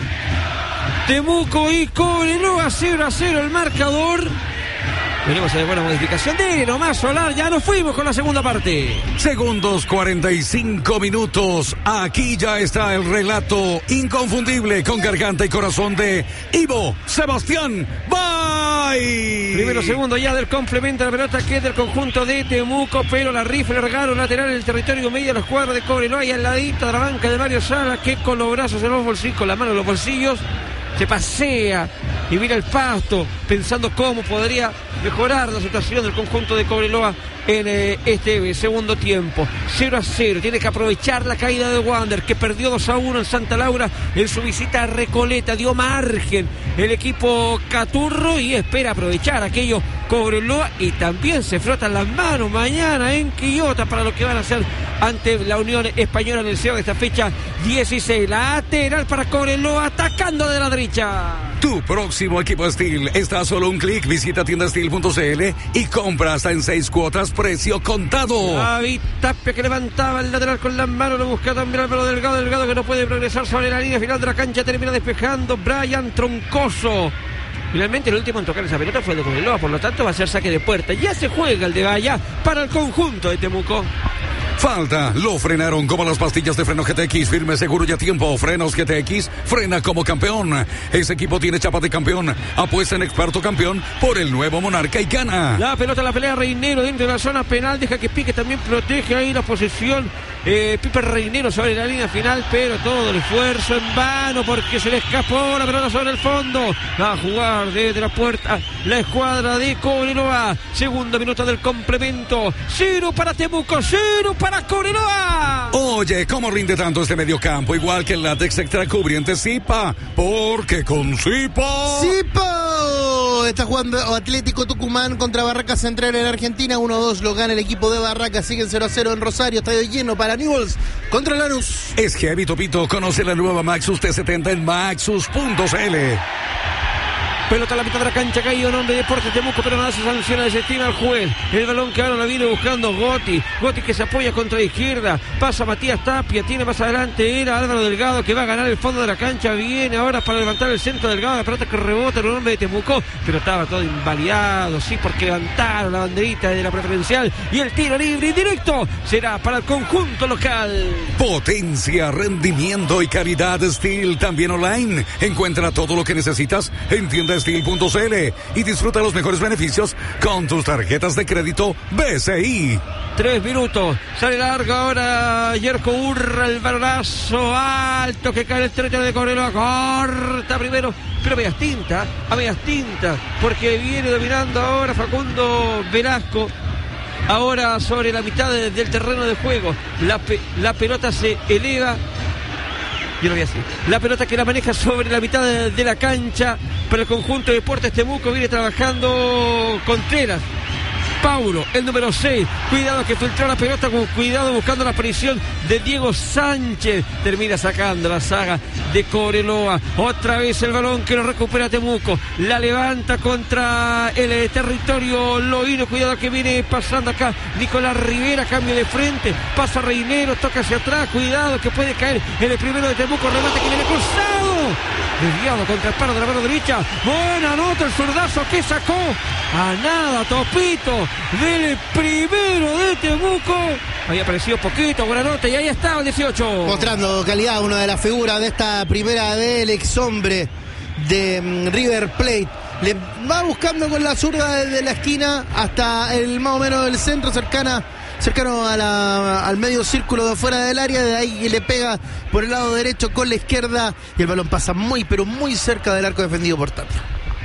Temuco y Cobreloa, 0-0 el marcador. Venimos a ver buena modificación de nomás Solar. Ya nos fuimos con la segunda parte. Segundos 45 minutos. Aquí ya está el relato inconfundible con garganta y corazón de Ivo Sebastián Bay. Primero segundo ya del complemento de la pelota que es del conjunto de Temuco, pero la rifle regalo lateral en el territorio medio de la escuadra de Cobreloa y al ladito de la banca de Mario Sala, que con los brazos en los bolsillos, con la mano en los bolsillos, se pasea y mira el pasto pensando cómo podría mejorar la situación del conjunto de Cobreloa en este segundo tiempo. 0-0, tiene que aprovechar la caída de Wander, que perdió 2-1 en Santa Laura en su visita a Recoleta. Dio margen el equipo Caturro y espera aprovechar aquello Cobreloa, y también se frotan las manos mañana en Quillota para lo que van a hacer ante la Unión Española en el cierre de esta fecha 16. Lateral para Cobreloa, atacando de la derecha. Tu próximo equipo Steel está a solo un clic. Visita tiendasteel.cl y compra hasta en 6 cuotas, precio contado. David Tapia, que levantaba el lateral con las manos, lo busca también Álvaro Delgado, que no puede progresar sobre la línea final de la cancha, termina despejando Brian Troncoso. Finalmente el último en tocar esa pelota fue el de Cobreloa, por lo tanto va a ser saque de puerta. Ya se juega el de Bahía para el conjunto de Temuco. Falta, lo frenaron como las pastillas de freno GTX, firme, seguro y a tiempo. Frenos GTX, frena como campeón. Ese equipo tiene chapa de campeón. Apuesta en experto campeón por el nuevo Monarca y gana. La pelota, la pelea Reinero dentro de la zona penal, deja que Pique también protege ahí la posesión. Pipe Reinero sobre la línea final, pero todo el esfuerzo en vano porque se le escapó la pelota sobre el fondo. Va a jugar desde la puerta la escuadra de Cobreloa. Segundo minuto del complemento. 0 para Temuco, 0 para Cobreloa. Oye, ¿cómo rinde tanto este mediocampo? Igual que el látex extra cubriente Zipa. Porque con Zipa... ¡Zipa! Está jugando Atlético Tucumán contra Barracas Central en Argentina. 1-2 lo gana el equipo de Barracas. Siguen 0-0 en Rosario. Estadio lleno para Newell's contra Lanús. Es heavy, Topito. Conoce la nueva Maxus T70 en maxus.cl. Pelota a la mitad de la cancha, caído en nombre de Deportes Temuco, pero nada se sanciona, desestima al juez. El balón que ahora la viene buscando Gotti que se apoya contra la izquierda, pasa Matías Tapia, tiene más adelante era Álvaro Delgado, que va a ganar el fondo de la cancha, viene ahora para levantar el centro Delgado, la pelota que rebota en el nombre de Temuco, pero estaba todo invalidado, sí, porque levantaron la banderita de la preferencial, y el tiro libre indirecto será para el conjunto local. Potencia, rendimiento y calidad Steel, también online. Encuentra todo lo que necesitas en tiendasteel.cl y disfruta los mejores beneficios con tus tarjetas de crédito BCI. 3 minutos, sale larga ahora Yerko Urra, el balonazo alto que cae en el territorio de Cobreloa, corta primero, pero a medias tintas, porque viene dominando ahora Facundo Velasco. Ahora sobre la mitad del terreno de juego, la pelota se eleva. Yo lo voy a decir. La pelota que la maneja sobre la mitad de la cancha para el conjunto de Deportes Temuco. Viene trabajando Contreras. Paulo, el número 6. Cuidado que filtró la pelota con cuidado buscando la aparición de Diego Sánchez. Termina sacando la saga de Cobreloa. Otra vez el balón que lo recupera Temuco. La levanta contra el territorio loíno. Cuidado que viene pasando acá Nicolás Rivera. Cambio de frente. Pasa Reinero. Toca hacia atrás. Cuidado que puede caer en el primero de Temuco. Remate que viene cruzado. Desviado contra el palo de la mano derecha. Buena nota el zurdazo que sacó. A nada, Topito. Del primero de Temuco. Había aparecido poquito, buena nota, y ahí está el 18. Mostrando calidad, una de las figuras de esta primera del ex hombre de River Plate. Le va buscando con la zurda desde la esquina hasta el más o menos del centro, cercano al medio círculo de afuera del área. De ahí le pega por el lado derecho con la izquierda y el balón pasa muy pero muy cerca del arco defendido por Tapia.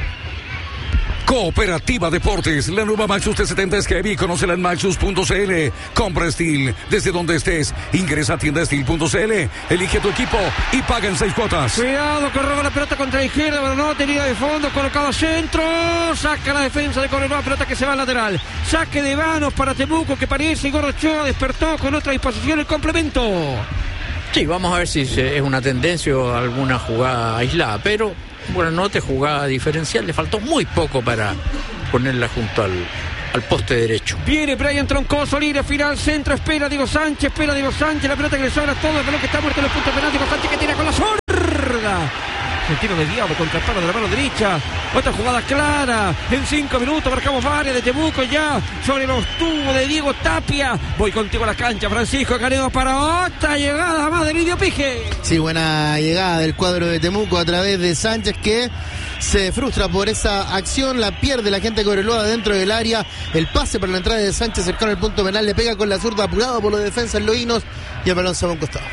Cooperativa Deportes, la nueva Maxus T70 es Heavy, conócela en maxus.cl. Compra Steel desde donde estés, ingresa a tiendasteel.cl, elige tu equipo y paga en 6 cuotas. Cuidado que roba la pelota contra la izquierda, pero no tenía de fondo, colocado a centro, saca la defensa de Cobreloa, pelota que se va al lateral, saque de manos para Temuco, que parece Igor Ochoa despertó con otra disposición el complemento. Sí, vamos a ver si es una tendencia o alguna jugada aislada, pero buena nota, jugada diferencial, le faltó muy poco para ponerla junto al poste derecho. Viene Brian Troncoso, libre final, centro, espera Diego Sánchez, la pelota que le sobra todo, el balón que está muerto en el punto penal, Diego Sánchez que tira con la zurda. El tiro de Diablo contra el palo de la mano derecha. Otra jugada clara. En 5 minutos marcamos varias de Temuco ya. Sobre los tubos de Diego Tapia. Voy contigo a la cancha, Francisco Caneo, para otra llegada más del Indio Pige. Sí, buena llegada del cuadro de Temuco a través de Sánchez, que se frustra por esa acción. La pierde la gente de Cobreloa dentro del área. El pase para la entrada de Sánchez cercano al punto penal. Le pega con la zurda, apurado por los defensas loínos. Y el balón se va a un costado.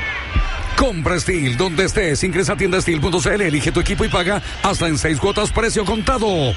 Compra Steel donde estés, ingresa a tiendasteel.cl, elige tu equipo y paga hasta en 6 cuotas, precio contado.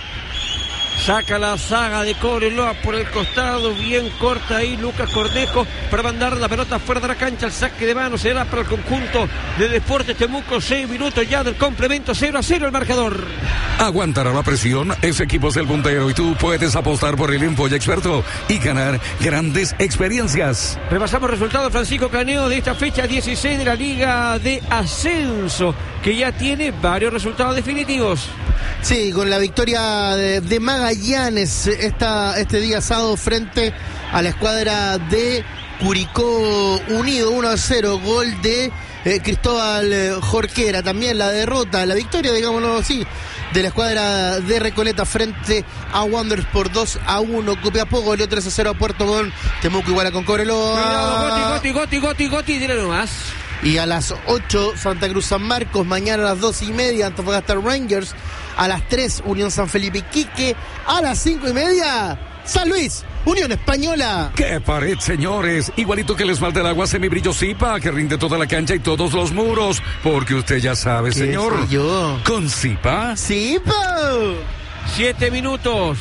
Saca la saga de Cobreloa por el costado, bien corta ahí Lucas Cornejo para mandar la pelota fuera de la cancha. El saque de mano será para el conjunto de Deportes Temuco. 6 minutos ya del complemento, 0-0 el marcador. Aguantará la presión, ese equipo es el puntero y tú puedes apostar por el Empolla Experto y ganar grandes experiencias. Repasamos resultados, Francisco Caneo, de esta fecha 16 de la Liga de Ascenso, que ya tiene varios resultados definitivos. Sí, con la victoria de Magallanes este día sábado frente a la escuadra de Curicó Unido, 1-0, gol de Cristóbal Jorquera. También la derrota, la victoria, digámoslo así, de la escuadra de Recoleta frente a Wanderers por 2-1. Copiapó goleó 3-0 a Puerto Montt. Temuco iguala con Cobreloa. Goti, dile nomás. Y a las 8, Santa Cruz San Marcos. Mañana a las 2:30, Antofagasta Rangers. A las 3, Unión San Felipe Iquique. A las 5:30, San Luis, Unión Española. ¡Qué pared, señores! Igualito que el esmalte del agua semibrillo Zipa, que rinde toda la cancha y todos los muros. Porque usted ya sabe, señor. Soy yo. ¿Con Zipa? ¡Zipa! 7 minutos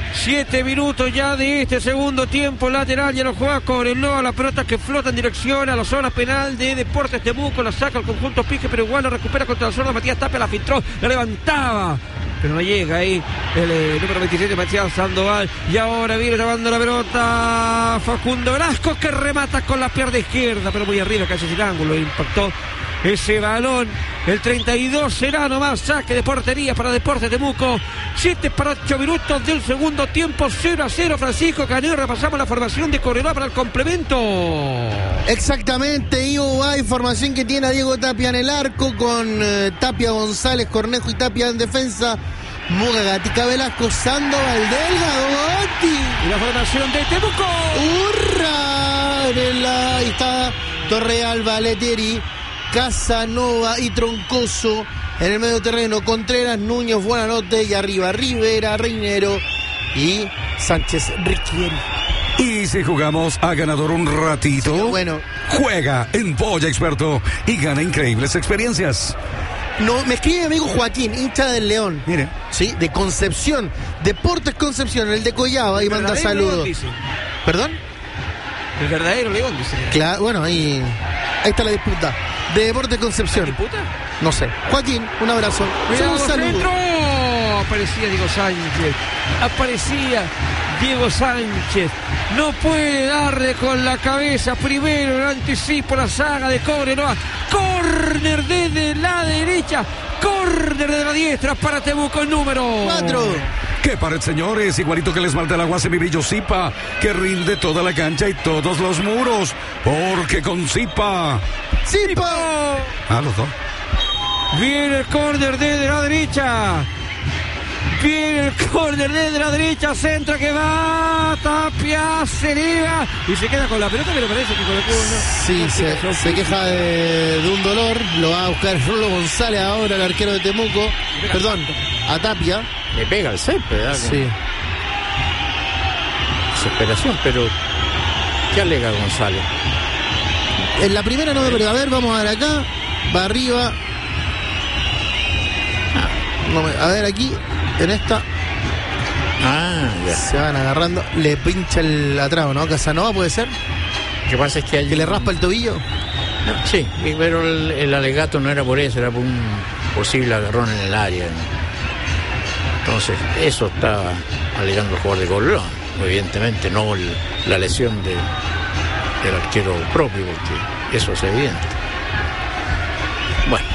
ya de este segundo tiempo. Lateral, ya lo juega Cobreloa. La pelota que flota en dirección a la zona penal de Deportes Temuco. La saca el conjunto Pige, pero igual la recupera contra la zona. Matías Tapia la filtró, la levantaba, pero no llega ahí el número 27, Matías Sandoval. Y ahora viene tomando la pelota Facundo Velasco, que remata con la pierna izquierda, pero muy arriba, casi sin ángulo, impactó ese balón. El 32 será nomás saque de portería para Deportes Temuco. 7 para 8 minutos del segundo tiempo, 0-0. Francisco Caneo, repasamos la formación de Cobreloa para el complemento. Exactamente, Ivo, hay formación que tiene a Diego Tapia en el arco, con Tapia, González, Cornejo y Tapia en defensa. Muga, Gatica, Velasco, Sandoval, Delgado, Gotti. Y la formación de Temuco. ¡Hurra! Ahí está Torreal, Valetieri, Casanova y Troncoso. En el medio terreno, Contreras, Núñez, Buenanote, y arriba Rivera, Reinero y Sánchez Riquieri. Y si jugamos a ganador un ratito, Sí, bueno, juega en Polla Experto y gana increíbles experiencias. no, me escribe mi amigo Joaquín, hincha del León. Mire. Sí, de Concepción, Deportes Concepción, el de Collaba, y manda saludos. ¿Perdón? El verdadero León, dice. Claro, bueno, ahí está la disputa. De Deportes Concepción. ¿Disputa? No sé. Joaquín, un abrazo. Cuidado, Un saludo. centro. Aparecía Diego Sánchez. No puede darle con la cabeza. Primero el anticipo, la saga de Cobreloa. Córner desde la derecha. Córner de la diestra para Temuco, el número 4. ¡Qué pared, señores! Igualito que el esmalte del agua semibrillo Zipa, que rinde toda la cancha y todos los muros. Porque con Zipa... ¡Zipa! Los dos. Viene el córner desde la derecha. Viene el córner desde la derecha, centro que va, Tapia, se eleva y se queda con la pelota, pero parece que colocó una... Sí, se queja de un dolor, lo va a buscar Rulo González ahora, el arquero de Temuco, perdón, a Tapia. Le pega el césped, ¿verdad? Sí. Desesperación, pero ¿qué alega González? En la primera no me perdió. A ver, vamos a ver acá, va arriba. A ver aquí, en esta. Ya. Se van agarrando, le pincha el atrás, ¿no? Casanova puede ser. Lo que pasa es que Que le raspa el tobillo. Sí, pero el alegato no era por eso, era por un posible agarrón en el área. Entonces, eso estaba alegando el jugador de Cobreloa. Evidentemente, no la lesión del arquero propio, porque eso es evidente. Bueno.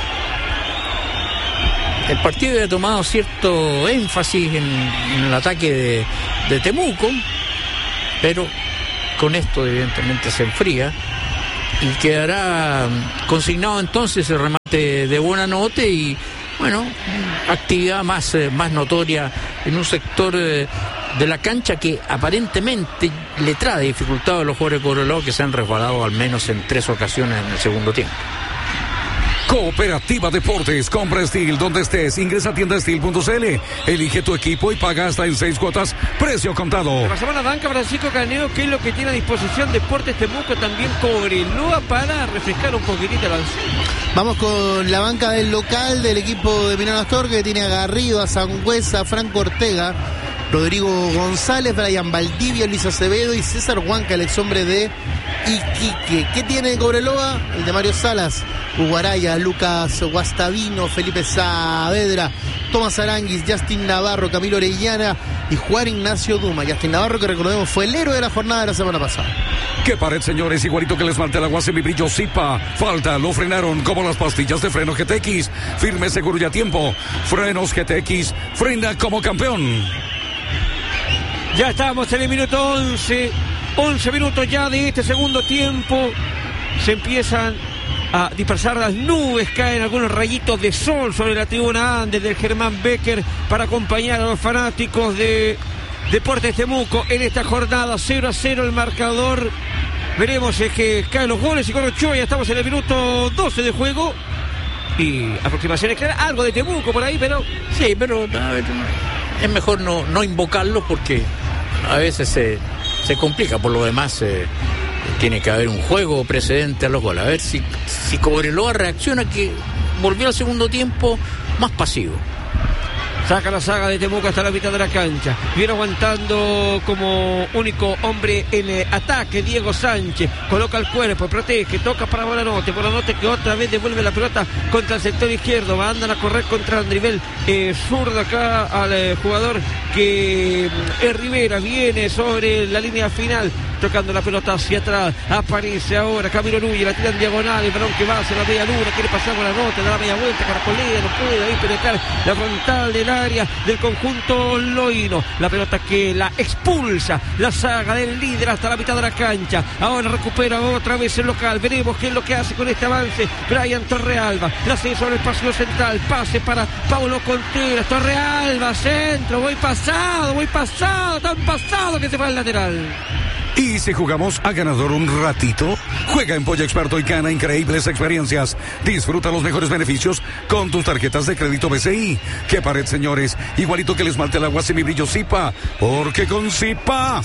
El partido había tomado cierto énfasis en el ataque de Temuco, pero con esto evidentemente se enfría y quedará consignado entonces el remate de Buenanote y, bueno, actividad más notoria en un sector de la cancha que aparentemente le trae dificultad a los jugadores de Cobreloa, que se han resbalado al menos en 3 ocasiones en el segundo tiempo. Cooperativa Deportes, compra Steel donde estés, ingresa a tiendastil.cl, elige tu equipo y paga hasta en 6 cuotas, precio contado. Pasamos a la banca, Francisco Caneo, que es lo que tiene a disposición Deportes Temuco, también Cobreloa, para refrescar un poquitito el avance. Vamos con la banca del local del equipo de Minero Astorga, que tiene a Garrido, a Sangüesa, a Franco Ortega, Rodrigo González, Brian Valdivia, Luis Acevedo y César Huanca, el exhombre de Iquique. ¿Qué tiene Cobreloa? El de Mario Salas, Uguaraya, Lucas Guastavino, Felipe Saavedra, Tomás Aranguis, Justin Navarro, Camilo Orellana y Juan Ignacio Duma. Justin Navarro, que recordemos fue el héroe de la jornada de la semana pasada. Qué pared, señores, igualito que el esmalte al agua semibrillo Zipa. Falta, lo frenaron como las pastillas de freno GTX. Firme, seguro y a tiempo. Frenos GTX, frena como campeón. Ya estamos en el minuto 11. 11 minutos ya de este segundo tiempo. Se empiezan a dispersar las nubes, caen algunos rayitos de sol sobre la tribuna Andes del Germán Becker para acompañar a los fanáticos de Deportes Temuco en esta jornada. 0-0 el marcador. Veremos si es que caen los goles y con Ochoa. Ya estamos en el minuto 12 de juego y aproximaciones claras, algo de Temuco por ahí, pero sí, pero a ver, es mejor no invocarlo porque a veces se complica. Por lo demás tiene que haber un juego precedente a los goles. A ver si Cobreloa reacciona, que volvió al segundo tiempo más pasivo. Saca la saga de Temuco hasta la mitad de la cancha. Viene aguantando como único hombre en ataque Diego Sánchez. Coloca el cuerpo, protege, toca para Buenanote. Buenanote que otra vez devuelve la pelota contra el sector izquierdo. Mandan a correr contra el nivel zurdo acá al jugador que es Rivera. Viene sobre la línea final, tocando la pelota hacia atrás. Aparece ahora Camilo Núñez, la tira en diagonal. El balón que va hacia la media luna, quiere pasar Buenanote, da la media vuelta para Polea, no puede ahí penetrar la frontal del área del conjunto loíno. La pelota que la expulsa la saga del líder hasta la mitad de la cancha. Ahora recupera otra vez el local. Veremos qué es lo que hace con este avance Brian Torrealba. La hace sobre el pasillo central. Pase para Paulo Contreras. Torrealba, centro. Voy pasado, tan pasado que se va al lateral. Y si jugamos a ganador un ratito, juega en Polla Experto y gana increíbles experiencias. Disfruta los mejores beneficios con tus tarjetas de crédito BCI. ¡Qué pared, señores! Igualito que el esmalte al agua semibrillo Zipa, porque con Zipa...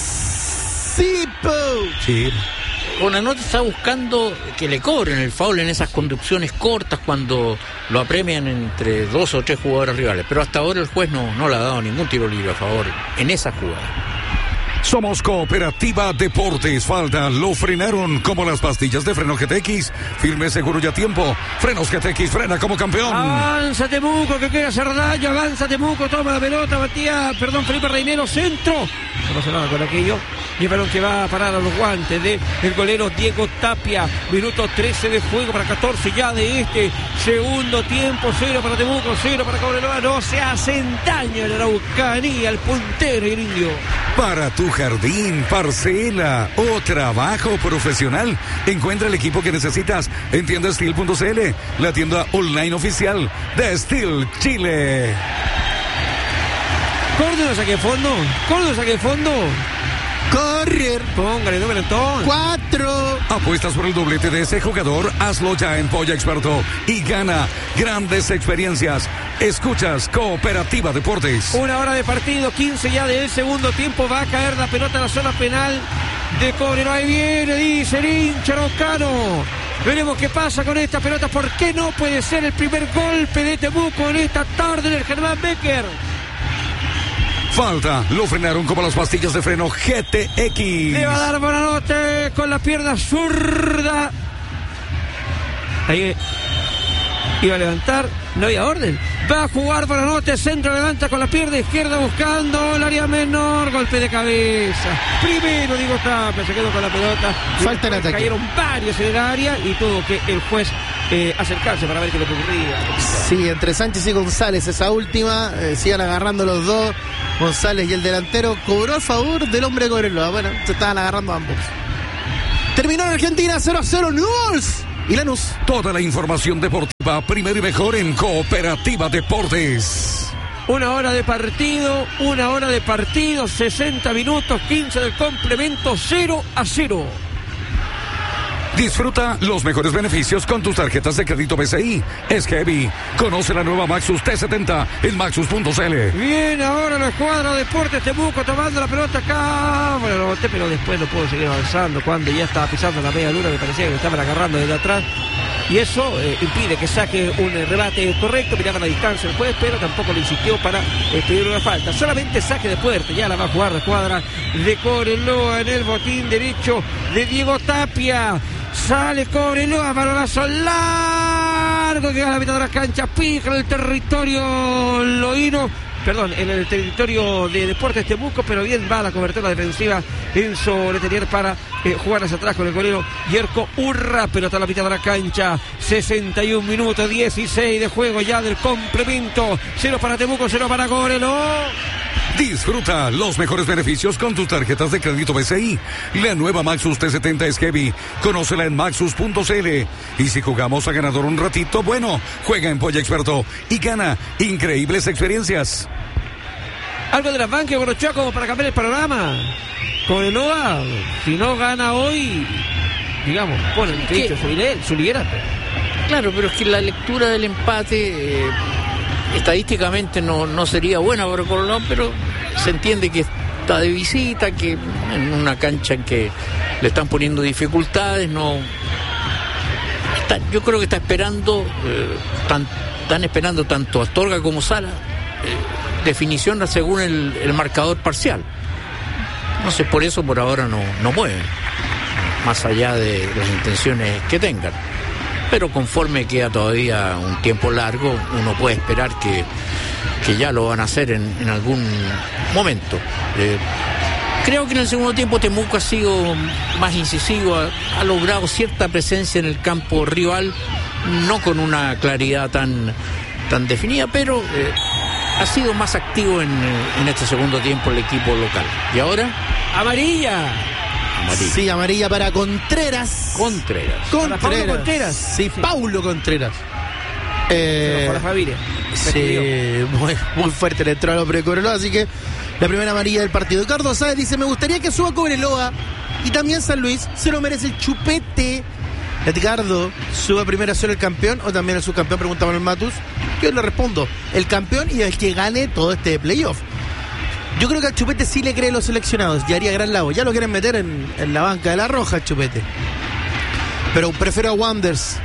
¡Zipo! Sí. Buenanote está buscando que le cobren el foul en esas conducciones cortas cuando lo apremian entre 2 o 3 jugadores rivales. Pero hasta ahora el juez no le ha dado ningún tiro libre a favor en esa jugada. Somos Cooperativa Deportes. Falta, lo frenaron como las pastillas de freno GTX. Firme, seguro y a tiempo. Frenos GTX, frena como campeón. Avanza Temuco, que quiere hacer daño. Avanza Temuco, toma la pelota, Felipe Reinero, centro. No pasa nada con aquello. Y el balón que va a parar a los guantes del golero Diego Tapia. Minuto 13 de juego para 14 ya de este segundo tiempo. 0 para Temuco, 0 para Cobreloa. No se hacen daño en la Araucanía, el puntero y el indio. Para tu jardín, parcela o trabajo profesional, encuentra el equipo que necesitas en tiendastil.cl, la tienda online oficial de Steel Chile. Córdoba saque de fondo. Correr. Póngale número entonces. 4. Apuestas por el doblete de ese jugador, hazlo ya en Polla Experto y gana grandes experiencias. Escuchas Cooperativa Deportes. 1 hora de partido, 15 ya del segundo tiempo. Va a caer la pelota en la zona penal de Cobreloa. Ahí viene, dice el hincha Roscano. Veremos qué pasa con esta pelota. ¿Por qué no puede ser el primer golpe de Temuco en esta tarde del Germán Becker? Falta, lo frenaron como las pastillas de freno GTX. Le va a dar Bonanote con la pierna zurda. Ahí iba a levantar, no había orden. Va a jugar Bonanote, centro, levanta con la pierna izquierda buscando el área menor. Golpe de cabeza. Primero Diego Tapia, se quedó con la pelota. Falta en ataque. Cayeron varios en el área y tuvo que el juez acercarse para ver qué le ocurría. Sí, entre Sánchez y González, esa última, sigan agarrando los dos. González y el delantero cobró a favor del hombre de Cobreloa. Bueno, se estaban agarrando ambos. Terminó en Argentina 0-0 Newell's y Lanús. Toda la información deportiva, primero y mejor en Cooperativa Deportes. 1 hora de partido, 60 minutos, 15 del complemento, 0-0. Disfruta los mejores beneficios con tus tarjetas de crédito BCI. Es Heavy. Conoce la nueva Maxus T70 en Maxus.cl. Bien, ahora la escuadra Deportes Temuco tomando la pelota acá. Bueno, lo boté, pero después no puedo seguir avanzando. Cuando ya estaba pisando la media luna, me parecía que me estaban agarrando desde atrás. Y eso impide que saque un rebate correcto. Miraba la distancia el juez, pero tampoco le insistió para pedir una falta. Solamente saque de puerta. Ya la va a jugar la escuadra de Cobreloa en el botín derecho de Diego Tapia. Sale Cobreloa, balonazo largo que va a la mitad de la cancha, pica en el territorio loíno, en el territorio de Deportes Temuco, pero bien va la cobertura defensiva Enzo Letelier para jugar hacia atrás con el golero Yerko Urra, pelota a la mitad de la cancha, 61 minutos, 16 de juego ya del complemento, 0 para Temuco, 0 para Cobreloa. Disfruta los mejores beneficios con tus tarjetas de crédito BCI. La nueva Maxus T70 es Heavy. Conócela en Maxus.cl. Y si jugamos a ganador un ratito, bueno, juega en Polla Experto y gana increíbles experiencias. Algo de la banca Gorochoa como para cambiar el panorama. Cobreloa, si no gana hoy, digamos, pone en pecho su liderato. Claro, pero es que la lectura del empate estadísticamente no sería buena para Cobreloa, pero se entiende que está de visita, que en una cancha en que le están poniendo dificultades, yo creo que está esperando, están esperando tanto Astorga como Sala definición según el marcador parcial. No sé, por eso por ahora no mueven, más allá de las intenciones que tengan. Pero conforme queda todavía un tiempo largo, uno puede esperar que ya lo van a hacer en algún momento. Creo que en el segundo tiempo Temuco ha sido más incisivo, ha logrado cierta presencia en el campo rival, no con una claridad tan definida, pero ha sido más activo en este segundo tiempo el equipo local. ¿Y ahora? ¡Amarilla! Sí, amarilla para Contreras. Para Paulo Contreras. Sí, Paulo Contreras. Para Javier. Sí, muy fuerte le entró al hombre de Cobreloa, así que la primera amarilla del partido. Ricardo Sáez dice: me gustaría que suba Cobreloa y también San Luis, se lo merece el chupete. Edgardo, ¿suba primero a ser el campeón o también el subcampeón? Pregunta Manuel Matus. Yo le respondo: el campeón y el que gane todo este playoff. Yo creo que al Chupete sí le cree los seleccionados y haría gran labor. Ya lo quieren meter en la banca de la Roja, el Chupete. Pero prefiero a Wanderers.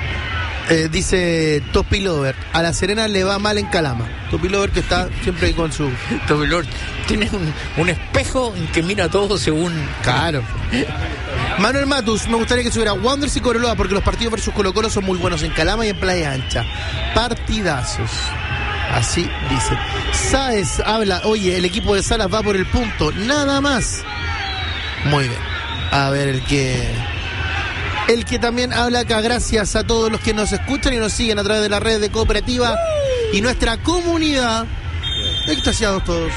Dice Topi Lover. A La Serena le va mal en Calama. Topi Lover, que está siempre con su... Topi Lover tiene un espejo en que mira todo según... Claro. Manuel Matus, me gustaría que subiera Wanderers y Cobreloa porque los partidos versus Colo-Colo son muy buenos en Calama y en Playa Ancha. Partidazos. Así dice. Sáez habla: oye, el equipo de Salas va por el punto, nada más. Muy bien. A ver, el que también habla acá: gracias a todos los que nos escuchan y nos siguen a través de la red de Cooperativa y nuestra comunidad. Extasiados todos.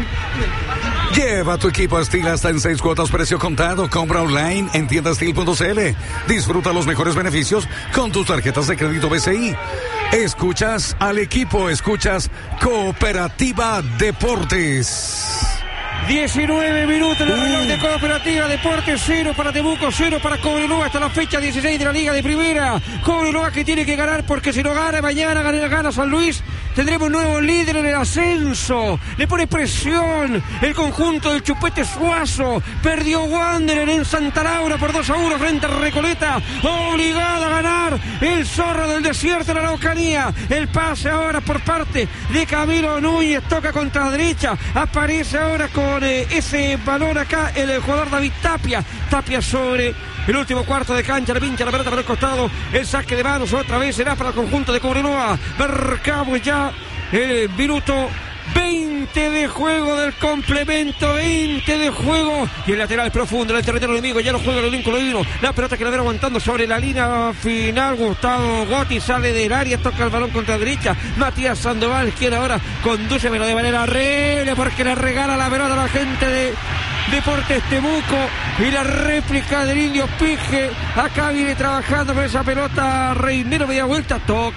Lleva tu equipo a Steel hasta en 6 cuotas, precio contado. Compra online en tiendastil.cl. Disfruta los mejores beneficios con tus tarjetas de crédito BCI. Escuchas al equipo, escuchas Cooperativa Deportes. 19 minutos en el reloj de Cooperativa Deportes, 0 para Temuco, 0 para Cobreloa hasta la fecha 16 de la Liga de Primera. Cobreloa que tiene que ganar, porque si no gana mañana, gana San Luis, tendremos nuevo líder en el ascenso. Le pone presión el conjunto del Chupete Suazo. Perdió Wanderer en Santa Laura por 2-1 frente a Recoleta. Obligado a ganar el Zorro del Desierto en la Araucanía. El pase ahora por parte de Camilo Núñez, toca contra la derecha, aparece ahora con ese balón acá el jugador David Tapia sobre el último cuarto de cancha, le pincha la pelota por el costado, el saque de manos otra vez será para el conjunto de Cobreloa. Marcamos ya el minuto 20 de juego del complemento, 20 de juego, y el lateral profundo del territorio enemigo, ya lo juega el Olimpo Lodino, la pelota que la ven aguantando sobre la línea final. Gustavo Gotti sale del área, toca el balón contra la derecha, Matías Sandoval, quien ahora conduce pero de manera horrible porque le regala la pelota a la gente de Deportes Temuco, y la réplica del Indio Pige acá viene trabajando con esa pelota. Reinero media vuelta, toca